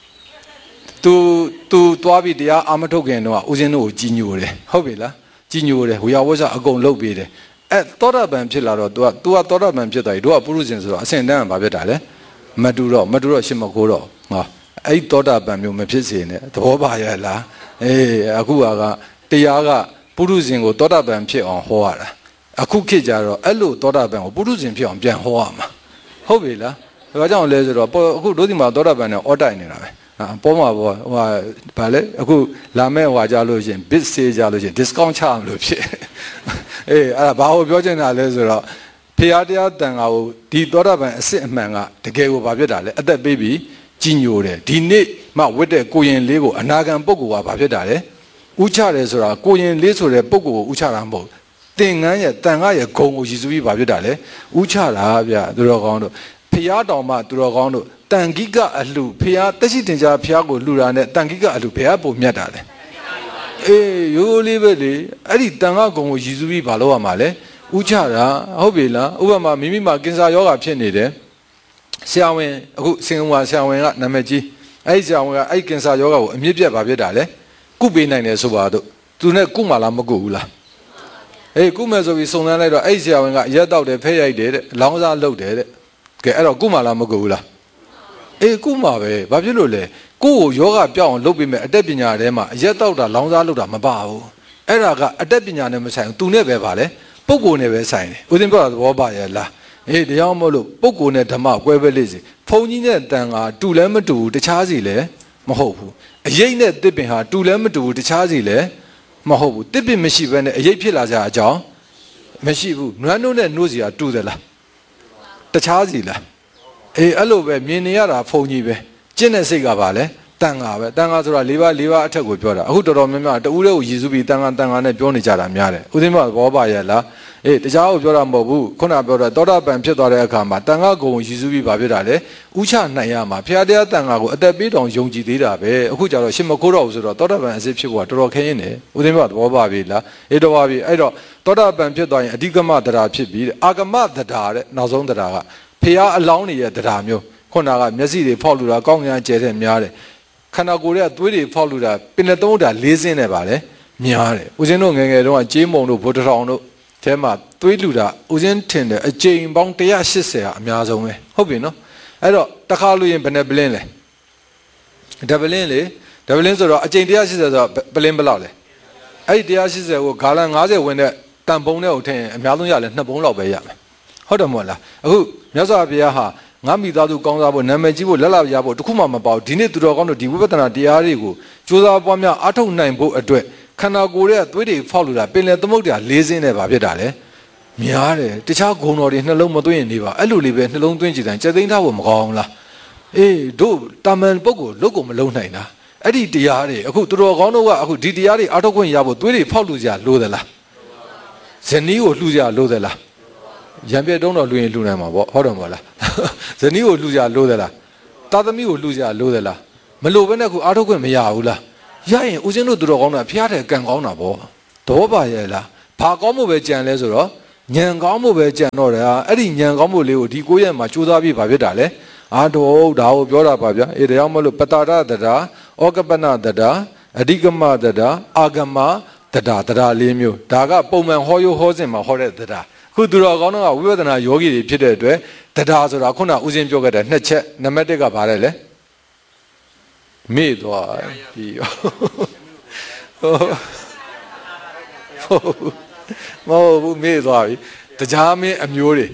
သူသွားပြီးတရားအာမထုတ်ခင်တော့ဦးဇင်းတို့ကိုကြီးညိုတယ်ဟုတ်ပြီလားကြီးညိုတယ်ဝေယဝဆအကုန်လုပ်ပေးတယ်အဲ့သောတာပန်ဖြစ်လာတော့ तू ကသောတာပန်ဖြစ်သွားပြီတို့ကပုရုဇဉ်ဆိုတော့အစင်တန်းကဘာဖြစ်တာလဲမတူတော့ရှင်းမကိုတော့ဟောအဲ့သောတာပန်မျိုးမဖြစ်စေနဲ့သဘောပါရဲ့လားအေးအခုကတရားကပုရုဇဉ်ကိုသောတာပန်ဖြစ်အောင်ဟောရတာအခုခေတ်ကြတော့အဲ့လိုသောတာပန်ကိုပုရုဇဉ်ဖြစ်အောင်ပြန်ဟောရမှာဟုတ်ပြီလားဒါကြောင့်လဲဆိုတော့အခုတို့ဒီမှာသောတာပန်နဲ့အော်တိုင်နေတာပဲပေါ်မှာပေါ့ဟိုဗာလဲအခုလာမဲ့ဟွာကြလို့ရှင် bit sale ကြလို့ရှင် discount ချအောင်လို့ဖြစ်အေးအဲ့ဒါဘာကိုပြောချင်တာလဲဆိုတော့ဖျားတရားတန်ခါကိုဒီသောတာပန်အစစ်အမှန်ကတကယ်ကိုဘာဖြစ်တာလဲအသက်ပေးပြီးကြီးညိုတယ်ဒီနေ့မှဝတ်တဲ့ကိုရင်လေးကိုအနာဂံပုဂ္ဂိုလ်ကဘာဖြစ်တာလဲဥချတယ်ဆိုတာကိုရင်လေးဆိုတဲ့ပုဂ္ဂိုလ်ကိုဥချတာမဟုတ်သင်္ကန်းရဲ့တန်ခါရဲ့ဂုံကိုရည်စူးပြီးဘာဖြစ်တာလဲဥချတာဗျသူတော်ကောင်းတို့ဖျားတော်မှသူတော်ကောင်းတို့တန်ခိကအလှဖျားတက်ရှိတင်ကြဖျားကိုလှူတာနဲ့တန်ခိကအလှဘယ်ကပုံမြတ်တာလဲအေးရိုးလေးပဲလေအဲ့ဒီတန်ခါဂုံကိုရည်စူးပြီးဘာလုပ်ရမှာလဲဥချတာဟုတ်ပြီလားဥပမာမိမိမှာကင်ဆာယောဂါဖြစ်နေတယ်ဆရာဝန်အခုစင်ဝါဆရာဝန်ကနာမည်ကြီးအဲ့ဒီဆရာဝန်ကအဲ့ကင်ဆာယောဂါကိုအမြင့်ပြတ်ပါဖြစ်တာလေကုပေးနိုင်တယ်ဆိုပါတော့သူနဲ့ကုမှလားမကုဘူးလားအေးကုမယ်ဆိုပြီးစုံစမ်းလိုက်တော့အဲ့ဆရာဝန်ကရက်တောက်တယ်ဖဲရိုက်တယ်တဲ့လောင်းစားလုပ်တယ်တဲ့ကဲအဲ့တော့ကုမှလားမကုဘူးလားအေးကုမှပဲဘာဖြစ်လို့လဲကိုယ့်ကိုယောဂပြောင်းအောင်လုပ်ပေးမယ်အတက်ပညာထဲမှာရက်တောက်တာလောင်းစားလုပ်တာမပါဘူးအဲ့ဒါကအတက်ပညာနဲ့မဆိုင်ဘူးသူနဲ့ပဲပါလေပုဂ္ဂိုလ်နဲ့ပဲဆိုင်တယ်ဦးဇင်းပြောတာသဘောပါရဲ့လားအေးတရားမို့လို့ပုဂ္ဂိုလ်နဲ့ဓမ္မကွဲပဲလေးစီဘုံကြီးနဲ့တန်ကတူလည်းမတူဘူးတခြားစီလည်းမဟုတ်ဘူးအရေးနဲ့တစ်ပင်ဟာတူလည်းမတူဘူးတခြားစီလည်းမဟုတ်ဘူးတစ်ပင်မရှိဘဲနဲ့အရေးဖြစ်လာကြအကြောင်းမရှိဘူးနွမ်းတို့နဲ့နှိုးစီကတူသလားတခြားစီလားအေးအဲ့လိုပဲမြင်နေရတာဘုံကြီးပဲကျင့်တဲ့စိတ်ကပါလေတန်ဃာပဲတန်ဃာဆိုတာ၄ပါးအထက်ကိုပြောတာအခုတော်တော်များများတူးတဲ့ကိုရည်စူးပြီးတန်ဃာနဲ့ပြောနေကြတာများတယ်ဦးသိမဘောပါရဲ့လားအေးတရားကိုပြောတာမဟုတ်ဘူးခုနပြောတာသောတာပန်ဖြစ်သွားတဲ့အခါမှာတန်ဃာကိုရည်စူးပြီးဘာဖြစ်တာလဲဥချနိုင်ရမှာဖျားတရားတန်ဃာကိုအသက်ပေးတောင်ယုံကြည်သေးတာပဲအခုကျတော့ရှင်မခိုးတော့ဘူးဆိုတော့သောတာပန်အစစ်ဖြစ်ဖို့ကတော်တော်ခင်းနေတယ်ဦးသိမဘောပါပြီလားအေးတော်ပါပြီအဲ့တော့သောတာပန်ဖြစ်သွားရင်အဓိကမတရားဖြစ်ပြီးအာဂမတရားတဲ့နောက်ဆုံးတရားကဖျားအလောင်းတွေရဲ့တရားမျိုးခုနကမျက်စိတွေဖောက်လို့တာကောင်းကင်ကျဲတဲ့များတယ်ခန္ဓာကိုယ်ရဲ့သွေးတွေဖောက်လို့တာပင်လက်သုံးတာ၄စင်းနဲ့ပါလေများတယ်ဦးဇင်းတို့ငယ်ငယ်တုန်းကကြေးမုံတို့ဗိုလ်တထောင်တို့အဲမှာသွေးလူတာဦးဇင်းထင်တယ်အကြိမ်ပေါင်း180ဟာအများဆုံးပဲဟုတ်ပြီနော်အဲ့တော့တစ်ခါလို့ရင်ဘယ်နဲ့ပလင်းလဲဒပလင်းလေဒပလင်းဆိုတော့အကြိမ်180ဆိုတော့ပလင်းဘယ်လောက်လဲအဲ့ဒီ180ကိုဂါလန်90ဝင်တဲ့တန်ပုံးတဲ့ကိုထင်အများဆုံးရလဲ2ပုံးလောက်ပဲရမယ်ဟုတ်တယ်မဟုတ်လားအခုမြတ်စွာဘုရားဟာငါမိသားစုကောင်းစားဖို့နာမည်ကြီးဖို့လက်လာရဖို့တခုမှမပေါ့ဒီနေ့သူတော်ကောင်းတို့ဒီဝိပဿနာတရားတွေကိုကြိုးစားပွားများအားထုတ်နိုင်ဖို့အတွက်ခန္ဓာကိုယ်ရဲ့သွေးတွေဖောက်လို့တာပင်လယ်သမုဒ္ဒရာ၄စင်းနဲ့ဗာဖြစ်တာလေများတယ်တခြားဂုဏ်တော်တွေနှလုံးမသွင်းရင်နေပါအဲ့လိုလေးပဲနှလုံးသွင်းကြည့်တိုင်းစက်သိမ်းထားဖို့မကောင်းဘူးလားအေးတို့တာမန်ပုဂ္ဂိုလ်လုတ်ကိုမလုံးနိုင်တာအဲ့ဒီတရားတွေအခုသူတော်ကောင်းတို့ကအခုဒီတရားတွေအားထုတ်ခွင့်ရဖို့သွေးတွေဖောက်လို့ကြလို့သလားဇနီးကိုလှူကြလို့သလားရံပြတုံးတော်လူရင်လူနိုင်မှာပေါ့ဟုတ်တယ်မဟုတ်လားဇနီးကိုလှူကြလို့သလားတာသမီးကိုလှူကြလို့သလားမလို့ဘဲနဲ့ခုအားထုတ်ခွင့်မရဘူးလားရရင်ဦးဇင်းတို့သူတော်ကောင်းတာဖျားတယ်ကံကောင်းတာပေါ့တော့ပါရဲ့လားဘာကောင်းမှုပဲကြံလဲဆိုတော့ညံကောင်းမှုပဲကြံတော့တယ်အဲ့ဒီညံကောင်းမှုလေးကိုဒီ9ရက်မှာကြိုးစားပြီးဗာဖြစ်တာလေအာတော့ဒါကိုပြောတာပါဗျာအေးတရားမလို့ပတာရတတာဩကပနတတာအဓိကမတတာအာဂမတတာလေးမျိုးဒါကပုံမှန်ဟောရိုးဟောစဉ်မှာဟောတဲ့တတာခုသူတော်ကောင်းတော့ဝိပဿနာယောဂီတွေဖြစ်တဲ့အတွက်တရားဆိုတာခုနဦးဇင်းပြောခဲ့တဲ့2ချက်နံပါတ်1ကဘာလဲလဲမေ့သွားပြီမဟုတ်ဘူးမေ့သွားပြီတရားမင်းအမျိုးတွေ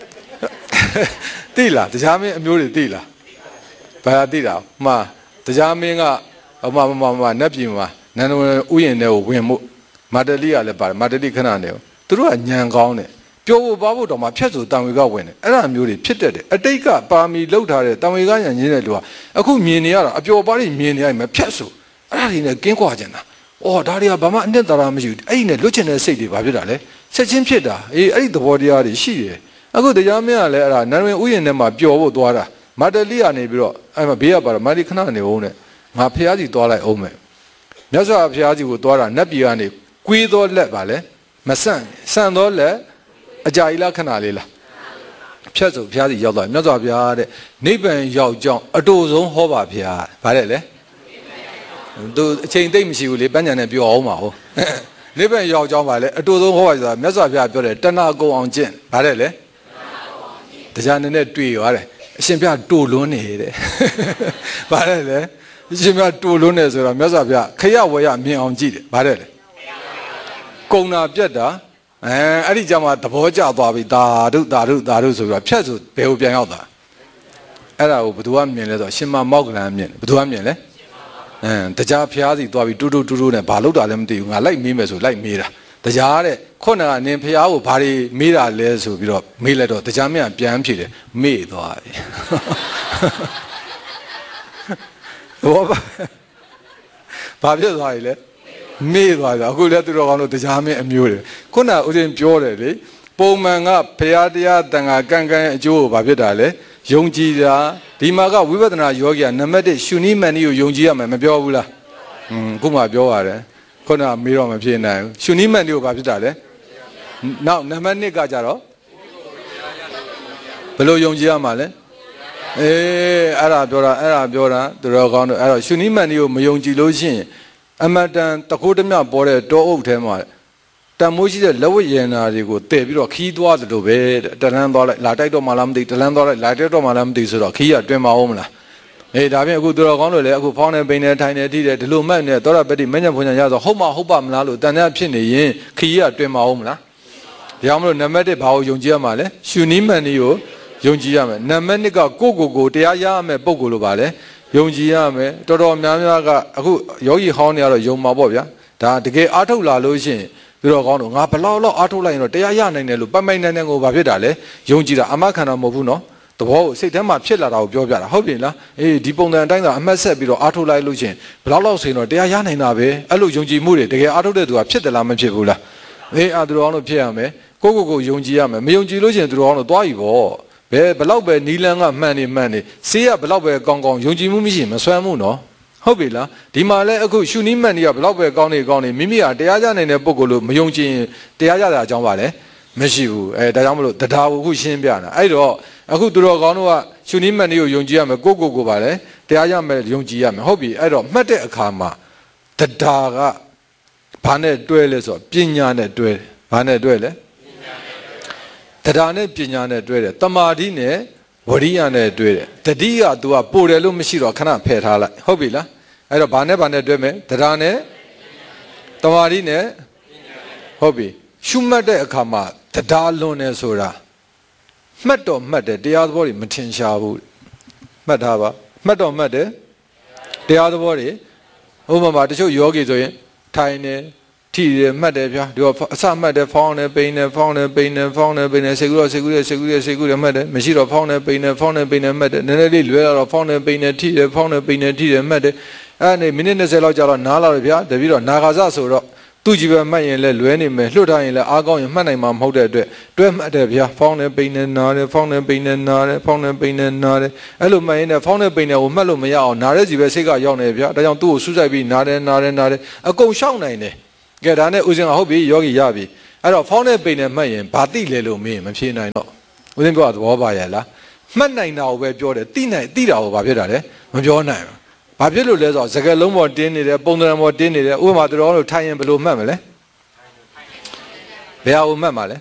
သိလားတရားမင်းအမျိုးတွေသိလားဘာသိတာမှာတရားမင်းကမနတ်ပြည်မှာနန္ဒဝင်ဥယျာဉ်ထဲကိုဝင်မှုမာတလိကလည်းပါတယ်မာတလိခဏနေသူတို့ကညံကောင်းတယ်ပြောဖို့ပါဖို့တော့မှဖြတ်ဆိုတံဝေကဝင်တယ်အဲ့ဒါမျိုးတွေဖြစ်တတ်တယ်အတိတ်ကပါမီလောက်ထားတဲ့တံဝေကညံရင်းတဲ့လူကအခုမြင်နေရတာအပျော်ပါးတွေမြင်နေရမှဖြတ်ဆိုအဲ့ဒါတွေနဲ့ကင်းကွာကြတာအော်ဒါတွေကဘာမှအနှစ်သာရမရှိဘူးအဲ့ဒီနဲ့လွတ်ချင်တဲ့စိတ်တွေဘာဖြစ်တာလဲဆက်ချင်းဖြစ်တာအေးအဲ့ဒီသဘောတရားတွေရှိတယ်အခုတရားမင်းကလည်းအဲ့ဒါနန္ဒဝင်ဥယျာဉ်ထဲမှာပျော်ဖို့သွားတာမာတလိကနေပြီးတော့အဲ့မှာဘေးကပါတော့မာတလိခဏနေအောင်နဲ့ငါဖះကြီးသွားလိုက်အောင်မယ်မြတ်စွာဘုရားကြီးကိုသွားတာနတ်ပြည်ကနေကွေးသောလက်ပါလေမဆန့်ဆန့်သောလက်အကြာကြီးလားခဏလေးလားဖြတ်ဆိုဘုရားကြီးရောက်သွားမြတ်စွာဘုရားတဲ့နိဗ္ဗာန်ရောက်ကြောင်းအတူဆုံးဟောပါဘုရားဗါတဲ့လေသူအချိန်သိမ့်မရှိဘူးလေပညာနဲ့ပြောအောင်ပါဟုတ်နိဗ္ဗာန်ရောက်ကြောင်းပါလေအတူဆုံးဟောပါဆိုတာမြတ်စွာဘုရားပြောတယ်တဏှာကုံအောင်ကျင့်ဗါတဲ့လေတရားနဲ့တွေ့သွားတယ်အရှင်ဘုရားတူလွန်းနေတဲ့ဗါတဲ့လေအရှင်ဘုရားတူလွန်းနေဆိုတော့မြတ်စွာဘုရားခရဝရမြင်အောင်ကြည့်တယ်ဗါတဲ့လေကုံနာပြတ်တာအဲ့ဒီကြမှာသဘောကျသွားပြီဒါဓုဆိုပြီးတော့ဖြတ်ဆိုဘယ်ကိုပြန်ရောက်တာအဲ့ဒါကိုဘယ်သူကမြင်လဲဆိုတော့ရှင်မမောက္ကလန်မြင်တယ်ဘယ်သူကမြင်လဲတရားဖျားစီသွားပြီးတူတူနဲ့ဘာလို့တာလဲမသိဘူးငါလိုက်မေးမယ်ဆိုလိုက်မေးတာတရားတဲ့ခုနကနင်ဖျားကိုဘာတွေမေးတာလဲဆိုပြီးတော့မေးလိုက်တော့တရားမင်းကပြန်ဖြေတယ်မေ့သွားပြီဘောဘာဖြစ်သွားပြီလဲမေ့သွားတာအခုလည်းသူတော်ကောင်းတို့တရားမင်းအမျိုးတွေခုနဦးဇင်းပြောတယ်လေပုံမှန်ကဘုရားတရားတန်ခါကံအကျိုးကိုဘာဖြစ်တာလဲယုံကြည်တာဒီမှာကဝိပဿနာယောဂီကနံပါတ်1ရှုနည်းမှန်နည်းကိုယုံကြည်ရမယ်မပြောဘူးလားခုမှပြောရတယ်ခုနမေးတော့မဖြစ်နိုင်ဘူးရှုနည်းမှန်နည်းကိုဘာဖြစ်တာလဲနောက်နံပါတ်2ကကြတော့ဘယ်လိုယုံကြည်ရမှာလဲအဲ့ဒါပြောတာသူတော်ကောင်းတို့အဲ့တော့ရှုနည်းမှန်နည်းကိုမယုံကြည်လို့ရှိရင်အမတန်တခိုးတမျှပေါ်တဲ့တောအုပ်ထဲမှာတန်မိုးရှိတဲ့လက်ဝတ်ရည်နာတွေကိုတည်ပြီးတော့ခီးသွားသလိုပဲတလန်းသွားလိုက်လာတိုက်တော့မှလားမသိတလန်းသွားလိုက်လာတိုက်တော့မှလားမသိဆိုတော့ခီးရတွင်မအောင်မလားဒါဖြင့်အခုသူတော်ကောင်းတို့လည်းအခုဖောင်းနေပိန်နေထိုင်နေထိတယ်ဒီလိုမှတ်နေသောရပတိမဉ္ဇဉ်ဖွညာရဆိုဟုတ်ပါမလားလို့တန်တဲ့ဖြစ်နေရင်ခီးရတွင်မအောင်မလားဒါကြောင့်မလို့နံပါတ်1ဘာကိုယုံကြည်ရမှာလဲရှုနည်းမှန်နည်းကိုယုံကြည်ရမယ်နံပါတ်2ကကိုတရားရရမယ်ပုံကိုလို့ပါလဲယုံကြည်ရမယ်တော်တော်များများကအခုယောဂီဟောင်းနေရတော့ယုံမှာပေါ့ဗျာဒါတကယ်အားထုတ်လာလို့ရှိရင်သူတော်ကောင်းတို့ငါဘလောက်အားထုတ်လိုက်ရင်တော့တရားရနိုင်တယ်လို့ပိုင်နိုင်ကိုဘာဖြစ်တာလဲယုံကြည်တာအမခံတာမဟုတ်ဘူးနော်သဘောကိုစိတ်ထဲမှာဖြစ်လာတာကိုပြောပြတာဟုတ်ပြီလားဒီပုံစံအတိုင်းသာအမှတ်ဆက်ပြီးတော့အားထုတ်လိုက်လို့ရှိရင်ဘလောက်ဆိုရင်တော့တရားရနိုင်တာပဲအဲ့လိုယုံကြည်မှုတွေတကယ်အားထုတ်တဲ့သူကဖြစ်တယ်လားမဖြစ်ဘူးလားသူတော်ကောင်းတို့ဖြစ်ရမယ်ကိုယုံကြည်ရမယ်မယုံကြည်လို့ရှိရင်သူတော်ကောင်းတို့သွားပြီပေါ့ဘယ်လောက်ပဲနီလန်းကမှန်နေဆေးရဘလောက်ပဲကောင်းယုံကြည်မှုမရှိမဆွမ်းမှုနော်ဟုတ်ပြီလားဒီမှာလဲအခုရှုနည်းမှန်နေရဘလောက်ပဲကောင်းနေမိမိကတရားရနိုင်တဲ့ပုံကိုလို့မယုံကြည်ရင်တရားရတာအကြောင်းပါလဲမရှိဘူးဒါကြောင့်မလို့တရားကိုအခုရှင်းပြတာအဲ့တော့အခုသူတော်ကောင်းတို့ကရှုနည်းမှန်နေကိုယုံကြည်ရမယ်ကိုပါလဲတရားရမယ်ယုံကြည်ရမယ်ဟုတ်ပြီအဲ့တော့မှတ်တဲ့အခါမှာတရားကဘာနဲ့တွဲလဲဆိုပညာနဲ့တွဲတယ်ဘာနဲ့တွဲလဲတရားနဲ့ပညာနဲ့တွဲတယ်တမာတိနဲ့ဝရိယနဲ့တွဲတယ်တတိယ तू ကပို့တယ်လို့မရှိတော့ခဏဖယ်ထားလိုက်ဟုတ်ပြီလားအဲ့တော့ဘာနဲ့တွဲမယ်တရားနဲ့တမာတိနဲ့ဟုတ်ပြီရှုမှတ်တဲ့အခါမှာတရားလွန်နေဆိုတာမှတ်တော့မှတ်တယ်တရားသဘောတွေမထင်ရှားဘူးမှတ်ထားပါမှတ်တော့မှတ်တယ်တရားသဘောတွေဥပမာတချို့ယောဂီဆိုရင်ထိုင်နေထိတယ်မှတ်တယ်ဗျာဒီကအစမှတ်တယ်ဖောင်းတယ်ပိန်တယ်ဖောင်းတယ်ပိန်တယ်ဖောင်းတယ်ပိန်တယ်စေကူတော့စေကူတယ်မှတ်တယ်မရှိတော့ဖောင်းတယ်ပိန်တယ်ဖောင်းတယ်ပိန်တယ်မှတ်တယ်နည်းနည်းလေးလွဲတော့ဖောင်းတယ်ပိန်တယ်ထိတယ်ဖောင်းတယ်ပိန်တယ်ထိတယ်မှတ်တယ်အဲ့ဒါနေမိနစ်20လောက်ကြာတော့နားလာတယ်ဗျာတပည့်တော့နာဂါစဆိုတော့သူ့ကြည့်ပဲမှတ်ရင်လည်းလွဲနေမယ်လှုပ်ထားရင်လည်းအားကောင်းရင်မှတ်နိုင်မှာမဟုတ်တဲ့အတွက်တွဲမှတ်တယ်ဗျာဖောင်းတယ်ပိန်တယ်နားတယ်ဖောင်းတယ်ပိန်တယ်နားတယ်ဖောင်းတယ်ပိန်တယ်နားတယ်အဲ့လိုမှတ်ရင်လည်းဖောင်းတယ်ပိန်တယ်ကိုမှတ်လို့မရအောင်နားတဲ့စီပဲစိတ်ကရောက်နေဗျာဒါကြောင့်သူ့ကိုစူးစိုက်ပြီးနားတယ်အကုန်ရှောက်နိုင်တယ်ကဲဒါနဲ့ဦးဇင်းကဟုတ်ပြီယောဂီရပြီအဲ့တော့ဖောင်းတဲ့ပိန်နဲ့မှတ်ရင်ဘာတိလဲလို့မင်းမဖြေနိုင်တော့ဦးဇင်းပြောတာသဘောပါရဲ့လားမှတ်နိုင်တာကိုပဲပြောတယ်တိတာကိုဘာဖြစ်တာလဲမပြောနိုင်ဘူးဘာဖြစ်လို့လဲဆိုတော့စကားလုံးပေါ်တင်းနေတယ်ပုံသဏ္ဍာန်ပေါ်တင်းနေတယ်ဥပမာတော်တို့ထိုင်ရင်ဘယ်လိုမှတ်မလဲဘယ်ဟာကိုမှတ်မှာလဲ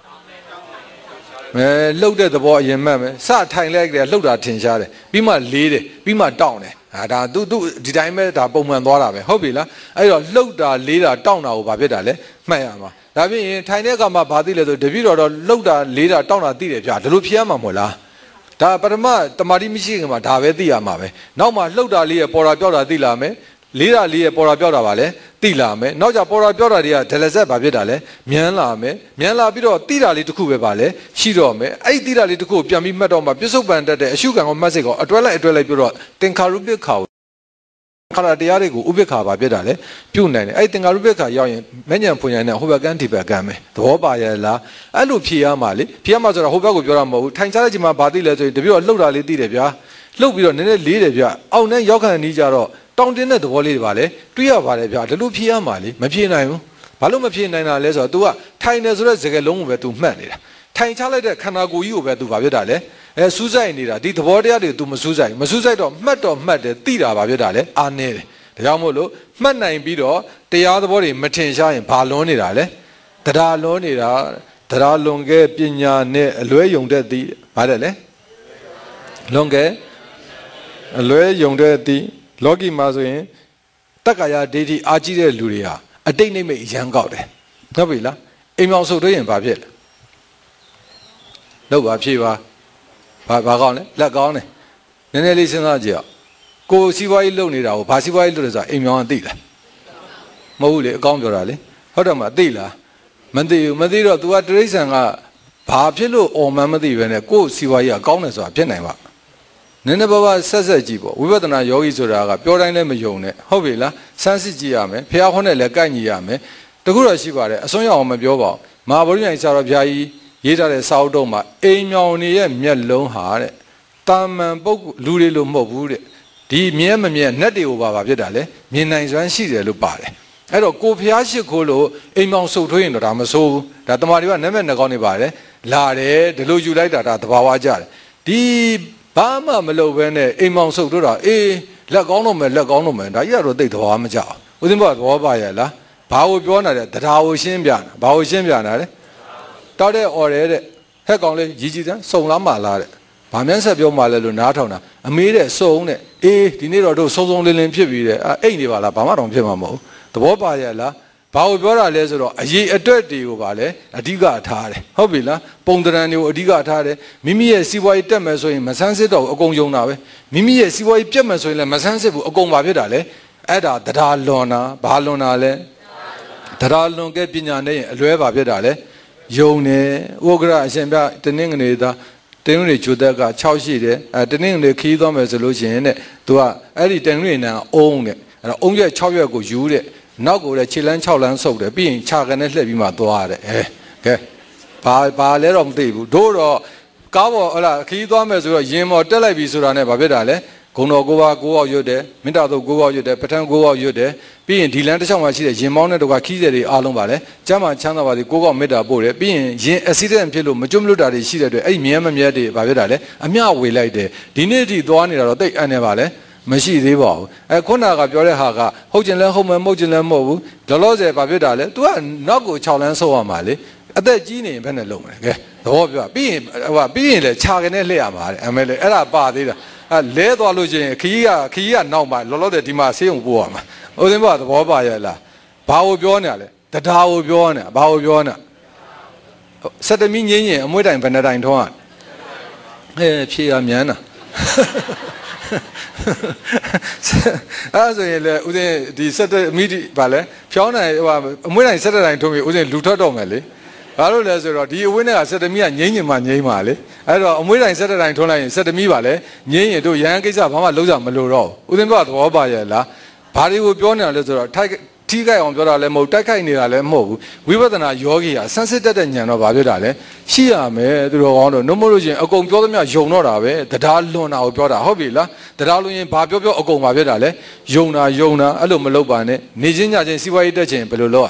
လှုပ်တဲ့သဘောအရင်မှတ်မယ်စထိုင်လိုက်တယ်လှုပ်တာထင်ရှားတယ်ပြီးမှလေးတယ်ပြီးမှတောင့်တယ်ဒါသူဒီတိုင်းပဲဒါပုံမှန်သွားတာပဲဟုတ်ပြီလားအဲ့တော့လှုပ်တာလေးတာတောင့်တာကိုဘာဖြစ်တာလဲမှတ်ရမှာဒါဖြစ်ရင်ထိုင်တဲ့အခါမှာဘာသိလဲဆိုတပည့်တော်လှုပ်တာလေးတာတောင့်တာသိတယ်ဗျာဒါလိုဖြေရမှာမဟုတ်လားဒါပထမတမာတိမရှိခင်မှာဒါပဲသိရမှာပဲနောက်မှလှုပ်တာလေးရပေါ်တာပြောက်တာသိလာမယ်လေးတာလေးရပေါ်တာပြောက်တာပါလဲသိလာမယ်နောက်ကြပေါ်တာပြောက်တာတွေကဒလဆက်ဘာဖြစ်တာလဲမြန်လာမယ်မြန်လာပြီးတော့သိတာလေးတစ်ခုပဲပါလဲရှိတော့မယ်အဲ့ဒီသိတာလေးတစ်ခုကိုပြန်ပြီးမှတ်တော့မှပြစ္ဆုတ်ပန်တတ်တဲ့အရှုခံကိုမှတ်စိတ်ကိုအတွဲလိုက်ပြီးတော့သင်္ခါရုပ္ပခါခါရတရားတွေကိုဥပ္ပခါဘာဖြစ်တာလဲပြုတ်နိုင်တယ်အဲ့သင်္ခါရုပ္ပခါရောက်ရင်မဉ္ဇဉ်ဖွညာနဲ့ဟိုဘက်ကန်းဒီဘက်ကန်းပဲသဘောပါရဲ့လားအဲ့လိုဖြေရမှာလေဖြေရမှာဆိုတော့ဟိုဘက်ကိုပြောတာမဟုတ်ဘူးထိုင်ချတဲ့ချိန်မှာဘာသိလဲဆိုရင်တပြည့်တော့လှုပ်တာလေးသိတယ်ဗျာလှုပ်ပြီးတော့နည်းနည်းလေးတယ်ဗျာအောက်နဲ့ရောက်ခံနေကြတော့တောင်းတင်းတဲ့သဘောလေးတွေပါလေတွေ့ရပါတယ်ဗျာဒီလိုဖြေရမှာလေမဖြေနိုင်ဘူးဘာလို့မဖြေနိုင်တာလဲဆိုတော့ तू ကထိုင်နေဆိုတဲ့စကားလုံးကိုပဲ तू မှတ်နေတာထိုင်ချလိုက်တဲ့ခန္ဓာကိုယ်ကြီးကိုပဲ तू ဘာဖြစ်တာလဲစူးစိုက်နေတာဒီသဘောတရားတွေ तू မစူးစိုက်တော့မှတ်တယ်သိတာဘာဖြစ်တာလဲအားနေတယ်ဒါကြောင့်မို့လို့မှတ်နိုင်ပြီးတော့တရားသဘောတွေမထင်ရှားရင်ဘာလွန်နေတာလဲတရားလွန်နေတာတရားလွန်ခဲ့ပညာနဲ့အလွဲယုံတဲ့သည်ဘာတဲ့လဲလွန်ခဲ့အလွဲယုံတဲ့သည်လောကီမှာဆိုရင်တက္ကာယဒိဋ္ဌိအာကြီးတဲ့လူတွေဟာအတိတ်နိမိတ်ရမ်းကောက်တယ်ဟုတ်ပြီလားအိမ်အောင်ဆုပ်တွေ့ရင်ဘာဖြစ်လဲလောက်ပါဖြေပါဘာကောင်းလဲလက်ကောင်းတယ်နည်းနည်းလေးစဉ်းစားကြည့်အောင်ကိုစီးပွားရေးလုပ်နေတာကိုဘာစီးပွားရေးလုပ်လဲဆိုတာအိမ်အောင်သိလားမဟုတ်ဘူးလေအကောင်းပြောတာလေဟုတ်တယ်မသိလားမသိဘူးမသိတော့ तू ကတရိษံကဘာဖြစ်လို့အော်မှန်းမသိပဲနဲ့ကိုစီးပွားရေးကကောင်းတယ်ဆိုတာဖြစ်နိုင်ပါနည်းနည်းပါးပါးဆက်ကြည့်ပေါ့ဝိပဿနာယောဂီဆိုတာကပြောတိုင်းလည်းမယုံနဲ့ဟုတ်ပြီလားစမ်းစစ်ကြည့်ရမယ်ဖះခေါင်းနဲ့လည်းကိုက်ညီရမယ်တခုတော့ရှိပါတယ်အစွန်းရောက်အောင်မပြောပါဘူးမဟာဗုဒ္ဓဉာဏ်ဆရာတော်ဘုရားကြီးရေးထားတဲ့စာအုပ်တုံးမှာအိမ်မြောင်နေရဲ့မျက်လုံးဟာတဲ့တာမန်ပုဂ္ဂိုလ်လူတွေလို့မဟုတ်ဘူးတဲ့ဒီမြဲမမြဲနတ်တွေကိုပါဖြစ်တာလေမြင်နိုင်စွမ်းရှိတယ်လို့ပါတယ်အဲ့တော့ကိုဖះရှိခိုးလို့အိမ်မြောင်ဆုပ်ထွေးရင်တော့ဒါမဆိုးဘူးဒါတမာတွေကနမဲ့နှကောင်းနေပါတယ်လာတယ်ဒီလိုယူလိုက်တာဒါသဘာဝကြတယ်ဒီဘာမှမလုပ်ဘဲနဲ့အိမ်မောင်ဆုပ်တို့တာအေးလက်ကောင်းတော့မယ်ဒါကြီးကတော့သိသဘောမကျဘူးဦးသိန်းဘုရားသဘောပါရဲ့လားဘာကိုပြောနေတာလဲတရားကိုရှင်းပြတာဘာကိုရှင်းပြတာလဲတောက်တဲ့အော်ရဲတဲ့ဟက်ကောင်လေးရီကြီးတန်းစုံလားမလားတဲ့ဘာမှန်းဆက်ပြောမှလဲလို့နားထောင်တာအမေးတဲ့စုံတဲ့အေးဒီနေ့တော့တို့စုံလင်းဖြစ်ပြီတဲ့အိတ်နေပါလားဘာမှတော့ဖြစ်မှာမဟုတ်သဘောပါရဲ့လားဘာကိုပြောတာလဲဆိုတော့အရေးအတွက်တွေကိုပါလဲအဓိကထားတယ်ဟုတ်ပြီလားပုံတရံတွေကိုအဓိကထားတယ်မိမိရဲ့စီးပွားရေးတက်မယ်ဆိုရင်မဆန်းစစ်တော့အကုန်ယုံတာပဲမိမိရဲ့စီးပွားရေးပြတ်မယ်ဆိုရင်လည်းမဆန်းစစ်ဘူးအကုန်ပါဖြစ်တာလေအဲ့ဒါတရားလွန်တာဘာလွန်တာလဲတရားလွန်ခဲ့ပညာနဲ့အလွဲပါဖြစ်တာလေယုံတယ်ဥက္ကရာအရှင်ပြတနင်္ဂနွေသားတင်းတွေဂျိုသက်က6ရှိတယ်တနင်္ဂနွေခီးသွားမယ်ဆိုလို့ရှိရင်တဲ့ तू ကအဲ့ဒီတင်းတွေနံအုံးတဲ့အဲ့တော့အုံးရက်6ရက်ကိုယူတဲ့နောက်ကိုလည်းခြေလန်း6လန်းဆုပ်တယ်ပြီးရင်ခြာကနေလှည့်ပြီးမှသွားရတယ်ကဲဘာလဲတော့မသိဘူးတို့တော့ကားပေါ်ဟလာခီးသွားမယ်ဆိုတော့ရင်ပေါ်တက်လိုက်ပြီဆိုတာနဲ့ဘာဖြစ်တာလဲဂုံတော်9ပါး9ပေါက်ရွတ်တယ်မေတ္တာသုတ်9ပေါက်ရွတ်တယ်ပဋ္ဌာန်း9ပေါက်ရွတ်တယ်ပြီးရင်ဒီလမ်းတစ်ချောင်းမှာရှိတဲ့ရင်မောင်းတဲ့တော့ခီးစေတွေအားလုံးပါလဲကျမ်းမှာချမ်းသာပါစေ9ပေါက်မေတ္တာပို့တယ်ပြီးရင်ရင်အက်ဆီဒန့်ဖြစ်လို့မကျွတ်မလွတ်တာတွေရှိတဲ့အတွက်အဲ့မြဲမမြဲတွေဘာဖြစ်တာလဲအမျှဝေလိုက်တယ်ဒီနေ့ထိသွားနေတာတော့တိတ်အံ့နေပါလဲမမရှိသေးပါဘူးခုနကပြောတဲ့ဟာကဟုတ်ကျင်လဲဟုတ်မယ်မဟုတ်ကျင်လဲမဟုတ်ဘူးလောလောဆယ်ဘာဖြစ်တာလဲ तू ကနောက်ကို6လမ်းဆုပ်ရမှာလေအသက်ကြီးနေရင်ဘယ်နဲ့လုံးမလဲကဲသဘောပြောပြီးရင်ပြီးရင်လေခြာကနေလှည့်ရမှာတဲ့အမေလေအဲ့ဒါပါသေးတာလဲသွားလို့ချင်းခကြီးကနောက်မှာလောလောဆယ်ဒီမှာဆေးရုံပို့ရမှာဦးသိန်းဘုရားသဘောပါရဲ့လားဘာကိုပြောနေရလဲတရားကိုပြောနေဘာကိုပြောနေစက်တမီငင်းရင်အမွှေးတိုင်ဘယ်နှတိုင်ထုံးရဖြေရမြန်တာအဲ့ဆိုရင်လေဦးဇင်းဒီစက်တမီဗာလဲဖြောင်းနိုင်အမွှေးတိုင်စက်တတိုင်ထုံးပြီးဦးဇင်းလူထွက်တော့မယ်လေဘာလို့လဲဆိုတော့ဒီအဝင်းနဲ့ကစက်တမီကငိမ့်ညင်မှငိမ့်ပါလေအဲ့တော့အမွှေးတိုင်စက်တတိုင်ထုံးလိုက်ရင်စက်တမီပါလေငိမ့်ရင်တို့ရဟန်းကိစ္စဘာမှလုံးစားမလို့တော့ဦးဇင်းကသဘောပါရဲ့လားဘာတွေကိုပြောနေရလဲဆိုတော့ထိခိုက်အောင်ပြောတာလည်းမဟုတ်တိုက်ခိုက်နေတာလည်းမဟုတ်ဘူးဝိပဿနာယောဂီဟာဆန်းစစ်တတ်တဲ့ဉာဏ်တော့ဘာဖြစ်တာလဲရှိရမယ်သူတော်ကောင်းတော့နှုတ်မလို့ချင်းအကုန်ပြောသမျှယုံတော့တာပဲတရားလွန်တာကိုပြောတာဟုတ်ပြီလားတရားလွန်ရင်ဘာပြောအကုန်ဘာဖြစ်တာလဲယုံတာအဲ့လိုမလုပ်ပါနဲ့နေချင်းညချင်းစီးပွားရေးတက်ချင်းဘယ်လိုလုပ်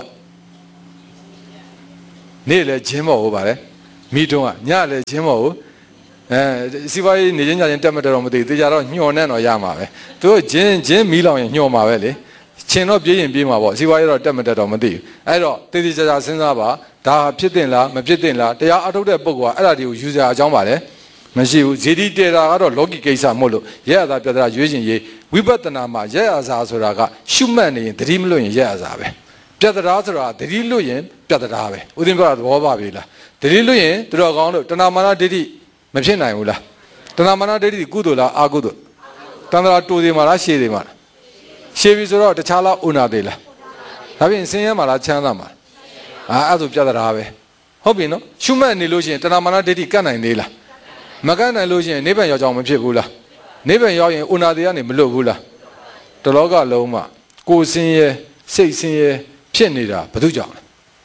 နေ့လည်းဂျင်းမဟုတ်ပါလေမိတုံးကညလည်းဂျင်းမဟုတ်စီးပွားရေးနေချင်းညချင်းတက်မတက်တော့မသိသေးကြတော့ညှော်နဲ့တော့ရမှာပဲသူတို့ဂျင်းမီးလောင်ရင်ညှော်မှာပဲလေချင်းတော့ပြေးရင်ပြေးမှာပေါ့စီးပွားရေးတော့တက်မတက်တော့မသိဘူးအဲ့တော့တည်တည်ကြကြစဉ်းစားပါဒါဖြစ်တင်လားမဖြစ်တင်လားတရားအထုတ်တဲ့ပုဂ္ဂိုလ်ကအဲ့ဒါတွေကိုယူစရာအကြောင်းပါလေမရှိဘူးဇေဒီတေတာကတော့လောကီကိစ္စမို့လို့ရက်ရသာပြဿနာရွေးချင်ရေးဝိပဿနာမှာရက်ရသာဆိုတာကရှုမှတ်နေရင်သတိမလွတ်ရင်ရက်ရသာပဲပြဿနာဆိုတာသတိလွတ်ရင်ပြဿနာပဲဦးသိန်းပြောတာသဘောပါပြီလားသတိလွတ်ရင်သူတော်ကောင်းလို့တဏမာနဒိဋ္ဌိမဖြစ်နိုင်ဘူးလားတဏမာနဒိဋ္ဌိကုသိုလ်လားအာကုသိုလ်တဏ္ဍာတူသေးမှာလားရှည်သေးမှာလားရှည်ပြီဆိုတော့တခြားလားဥနာသေးလားဒါပြင်ဆင်းရဲမှာလားချမ်းသာမှာအဲ့ဒါပြဿနာပဲဟုတ်ပြီနော်ရှုမှတ်နေလို့ရှိရင်တဏမာနဒိဋ္ဌိကတ်နိုင်သေးလားမကတ်နိုင်လို့ရှိရင်နိဗ္ဗာန်ရောက်ကြအောင်မဖြစ်ဘူးလားနိဗ္ဗာန်ရောက်ရင်ဥနာသေးကနေမလွတ်ဘူးလားတလောကလုံးမှာကိုယ်ဆင်းရဲစိတ်ဆင်းရဲဖြစ်နေတာဘာလို့ကြောင့်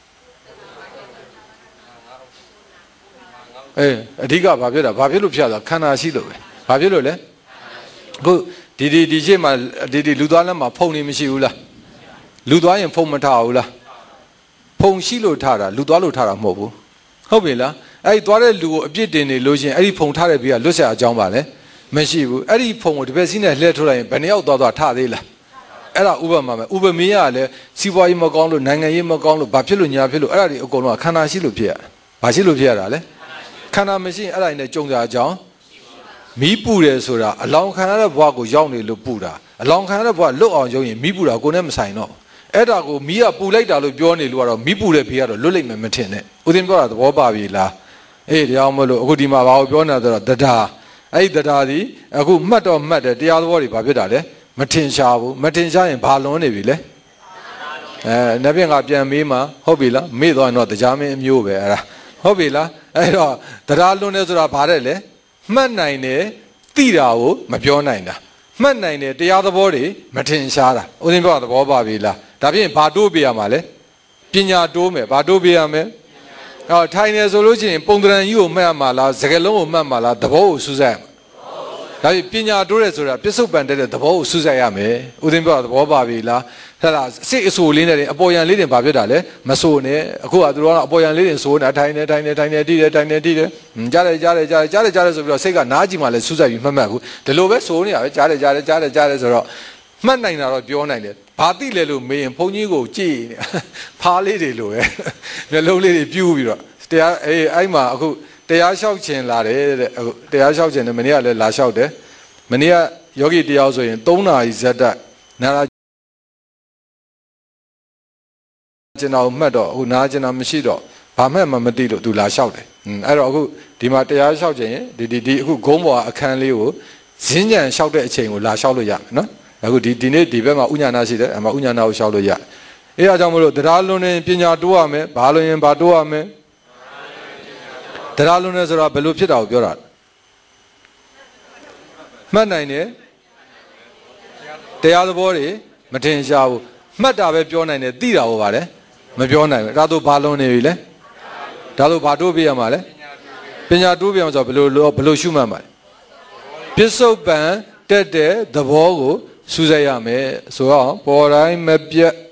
လဲအဓိကဘာဖြစ်တာဘာဖြစ်လို့ဖြစ်တာခန္ဓာရှိလို့ပဲဘာဖြစ်လို့လဲအခုဒီရှေ့မှာဒီလူသွားလက်မှာဖုံနေမရှိဘူးလားလူသွားရင်ဖုံမထားဘူးလားဖုံရှိလို့ထားတာလူသွားလို့ထားတာမဟုတ်ဘူးဟုတ်ပြီလားအဲ့ဒီသွားတဲ့လူကိုအပြစ်တင်နေလို့ရှိရင်အဲ့ဒီဖုံထားတဲ့ဘေးကလွတ်ဆက်အကြောင်းပါလေမရှိဘူးအဲ့ဒီဖုံကိုဒီဘက်စီးနဲ့လှည့်ထုတ်လိုက်ရင်ဘယ်နှယောက်သွားထားသေးလားအဲ့ဒါဥပမာပဲဥပမေကလည်းစီးပွားရေးမကောင်းလို့နိုင်ငံရေးမကောင်းလို့ဘာဖြစ်လို့ညာဖြစ်လို့အဲ့ဒါတွေအကုန်လုံးခန္ဓာရှိလို့ဖြစ်ရဘာရှိလို့ဖြစ်ရတာလဲခန္ဓာမရှိရင်အဲ့ဒါနဲ့ကြုံကြအကြောင်းမီးပူတယ်ဆိုတာအလောင်းခံရတဲ့ဘဝကိုရောက်နေလို့ပူတာအလောင်းခံရတဲ့ဘဝလွတ်အောင်ရုံရင်မီးပူတာကိုယ်နဲ့မဆိုင်တော့အဲ့ဒါကိုမီးကပူလိုက်တာလို့ပြောနေလို့ကတော့မီးပူတဲ့ဖေးကတော့လွတ်လိမ့်မယ်မထင်နဲ့ဦးသိန်းပြောတာသဘောပါပြီလားတရားမလို့အခုဒီမှာဘာကိုပြောနေတာဆိုတော့တရားအဲ့ဒီတရားဒီအခုမှတ်တော့မှတ်တယ်တရားသဘောတွေဘာဖြစ်တာလဲမထင်ရှားဘူးမထင်ရှားရင်ဘာလွန်နေပြီလဲနတ်ပြင်ကပြန်မေးမှာဟုတ်ပြီလားမေ့သွားရင်တော့တရားမင်းအမျိုးပဲအဲ့ဒါဟုတ်ပြီလားအဲ့တော့တရားလွန်နေဆိုတာဘာတဲ့လဲမှတ်နိုင်တယ်သိတာကိုမပြောနိုင်တာမှတ်နိုင်တယ်တရားသဘောတွေမထင်ရှားတာဦးသိန်းပြောတာသဘောပါပြီလားဒါဖြင့်ဘာတိုးပြရမှာလဲပညာတိုးမယ်ဘာတိုးပြရမယ်ထိုင်နေဆိုလို့ရှိရင်ပုံသဏ္ဍာန်ကြီးကိုမှတ်ရမှာလားစကားလုံးကိုမှတ်မှာလားသဘောကိုစူးစိုက်ရမှာဒါဖြင့်ပညာတိုးတယ်ဆိုတာပြစ္ဆုတ်ပန်တဲ့သဘောကိုစူးစိုက်ရမယ်ဦးသိန်းပြောတာသဘောပါပြီလားဟဲ့လားစိတ်အဆူလေးနဲ့အပေါ်ယံလေးတင်ဘာဖြစ်တာလဲမဆိုနဲ့အခုကသူတို့ကအပေါ်ယံလေးတင်ဆိုနေတာထိုင်နေတီးတယ်ကြားတယ်ဆိုပြီးတော့စိတ်ကနားကြည့်မှလည်းစူးစိုက်ပြီးမှတ်မှတ်ဘူးဒီလိုပဲဆိုနေတာပဲကြားတယ်ဆိုတော့မှတ်နိုင်တာတော့ပြောနိုင်တယ်ဘာသိလဲလို့မေးရင်ဘုန်းကြီးကိုကြည့်နေဖားလေးတွေလိုပဲမျက်လုံးလေးတွေပြူးပြီးတော့တရားအဲ့မှာအခုတရားလျှောက်ခြင်းလာတယ်တဲ့အခုတရားလျှောက်ခြင်းနဲ့မနေ့ကလည်းလာလျှောက်တယ်မနေ့ကယောဂီတရားဆိုရင်3နာရီဇက်တက်နာရာကျင်တော်မှတ်တော့အခုနာကျင်တော်မရှိတော့ဘာမှမသိလို့သူလာလျှောက်တယ်အဲ့တော့အခုဒီမှာတရားလျှောက်ခြင်းရင်ဒီအခုဂုံးပေါ်အခန်းလေးကိုဇင်းညံလျှောက်တဲ့အချိန်ကိုလာလျှောက်လို့ရမယ်နော်အခုဒီနေ့ဒီဘက်မှာဥညာနာရှိတယ်အမှဥညာနာကိုလျှောက်လို့ရတယ်အဲအားကြောင့်မလို့တရားလွန်နေပညာတိုးရမယ်ဘာလို့ရင်ဘာတိုးရမယ်တရားလွန်နေဆိုတာဘယ်လိုဖြစ်တာကိုပြောတာမှတ်နိုင်တယ်တရားသဘောတွေမထင်ရှားဘူးမှတ်တာပဲပြောနိုင်တယ်သိတာဟောပါလေမပြောနိုင်ဘူးဒါတို့ဘာလွန်နေပြီလဲဒါတို့ဘာတိုးပြရမှာလဲပညာတိုးပြရမှာဆိုဘယ်လိုရှုမှတ်မှာလဲပစ္စုပန်တက်တဲ့သဘောကိုစူးစိုက်ရမယ်ဆိုတော့ပေါ်တိုင်းမပြတ်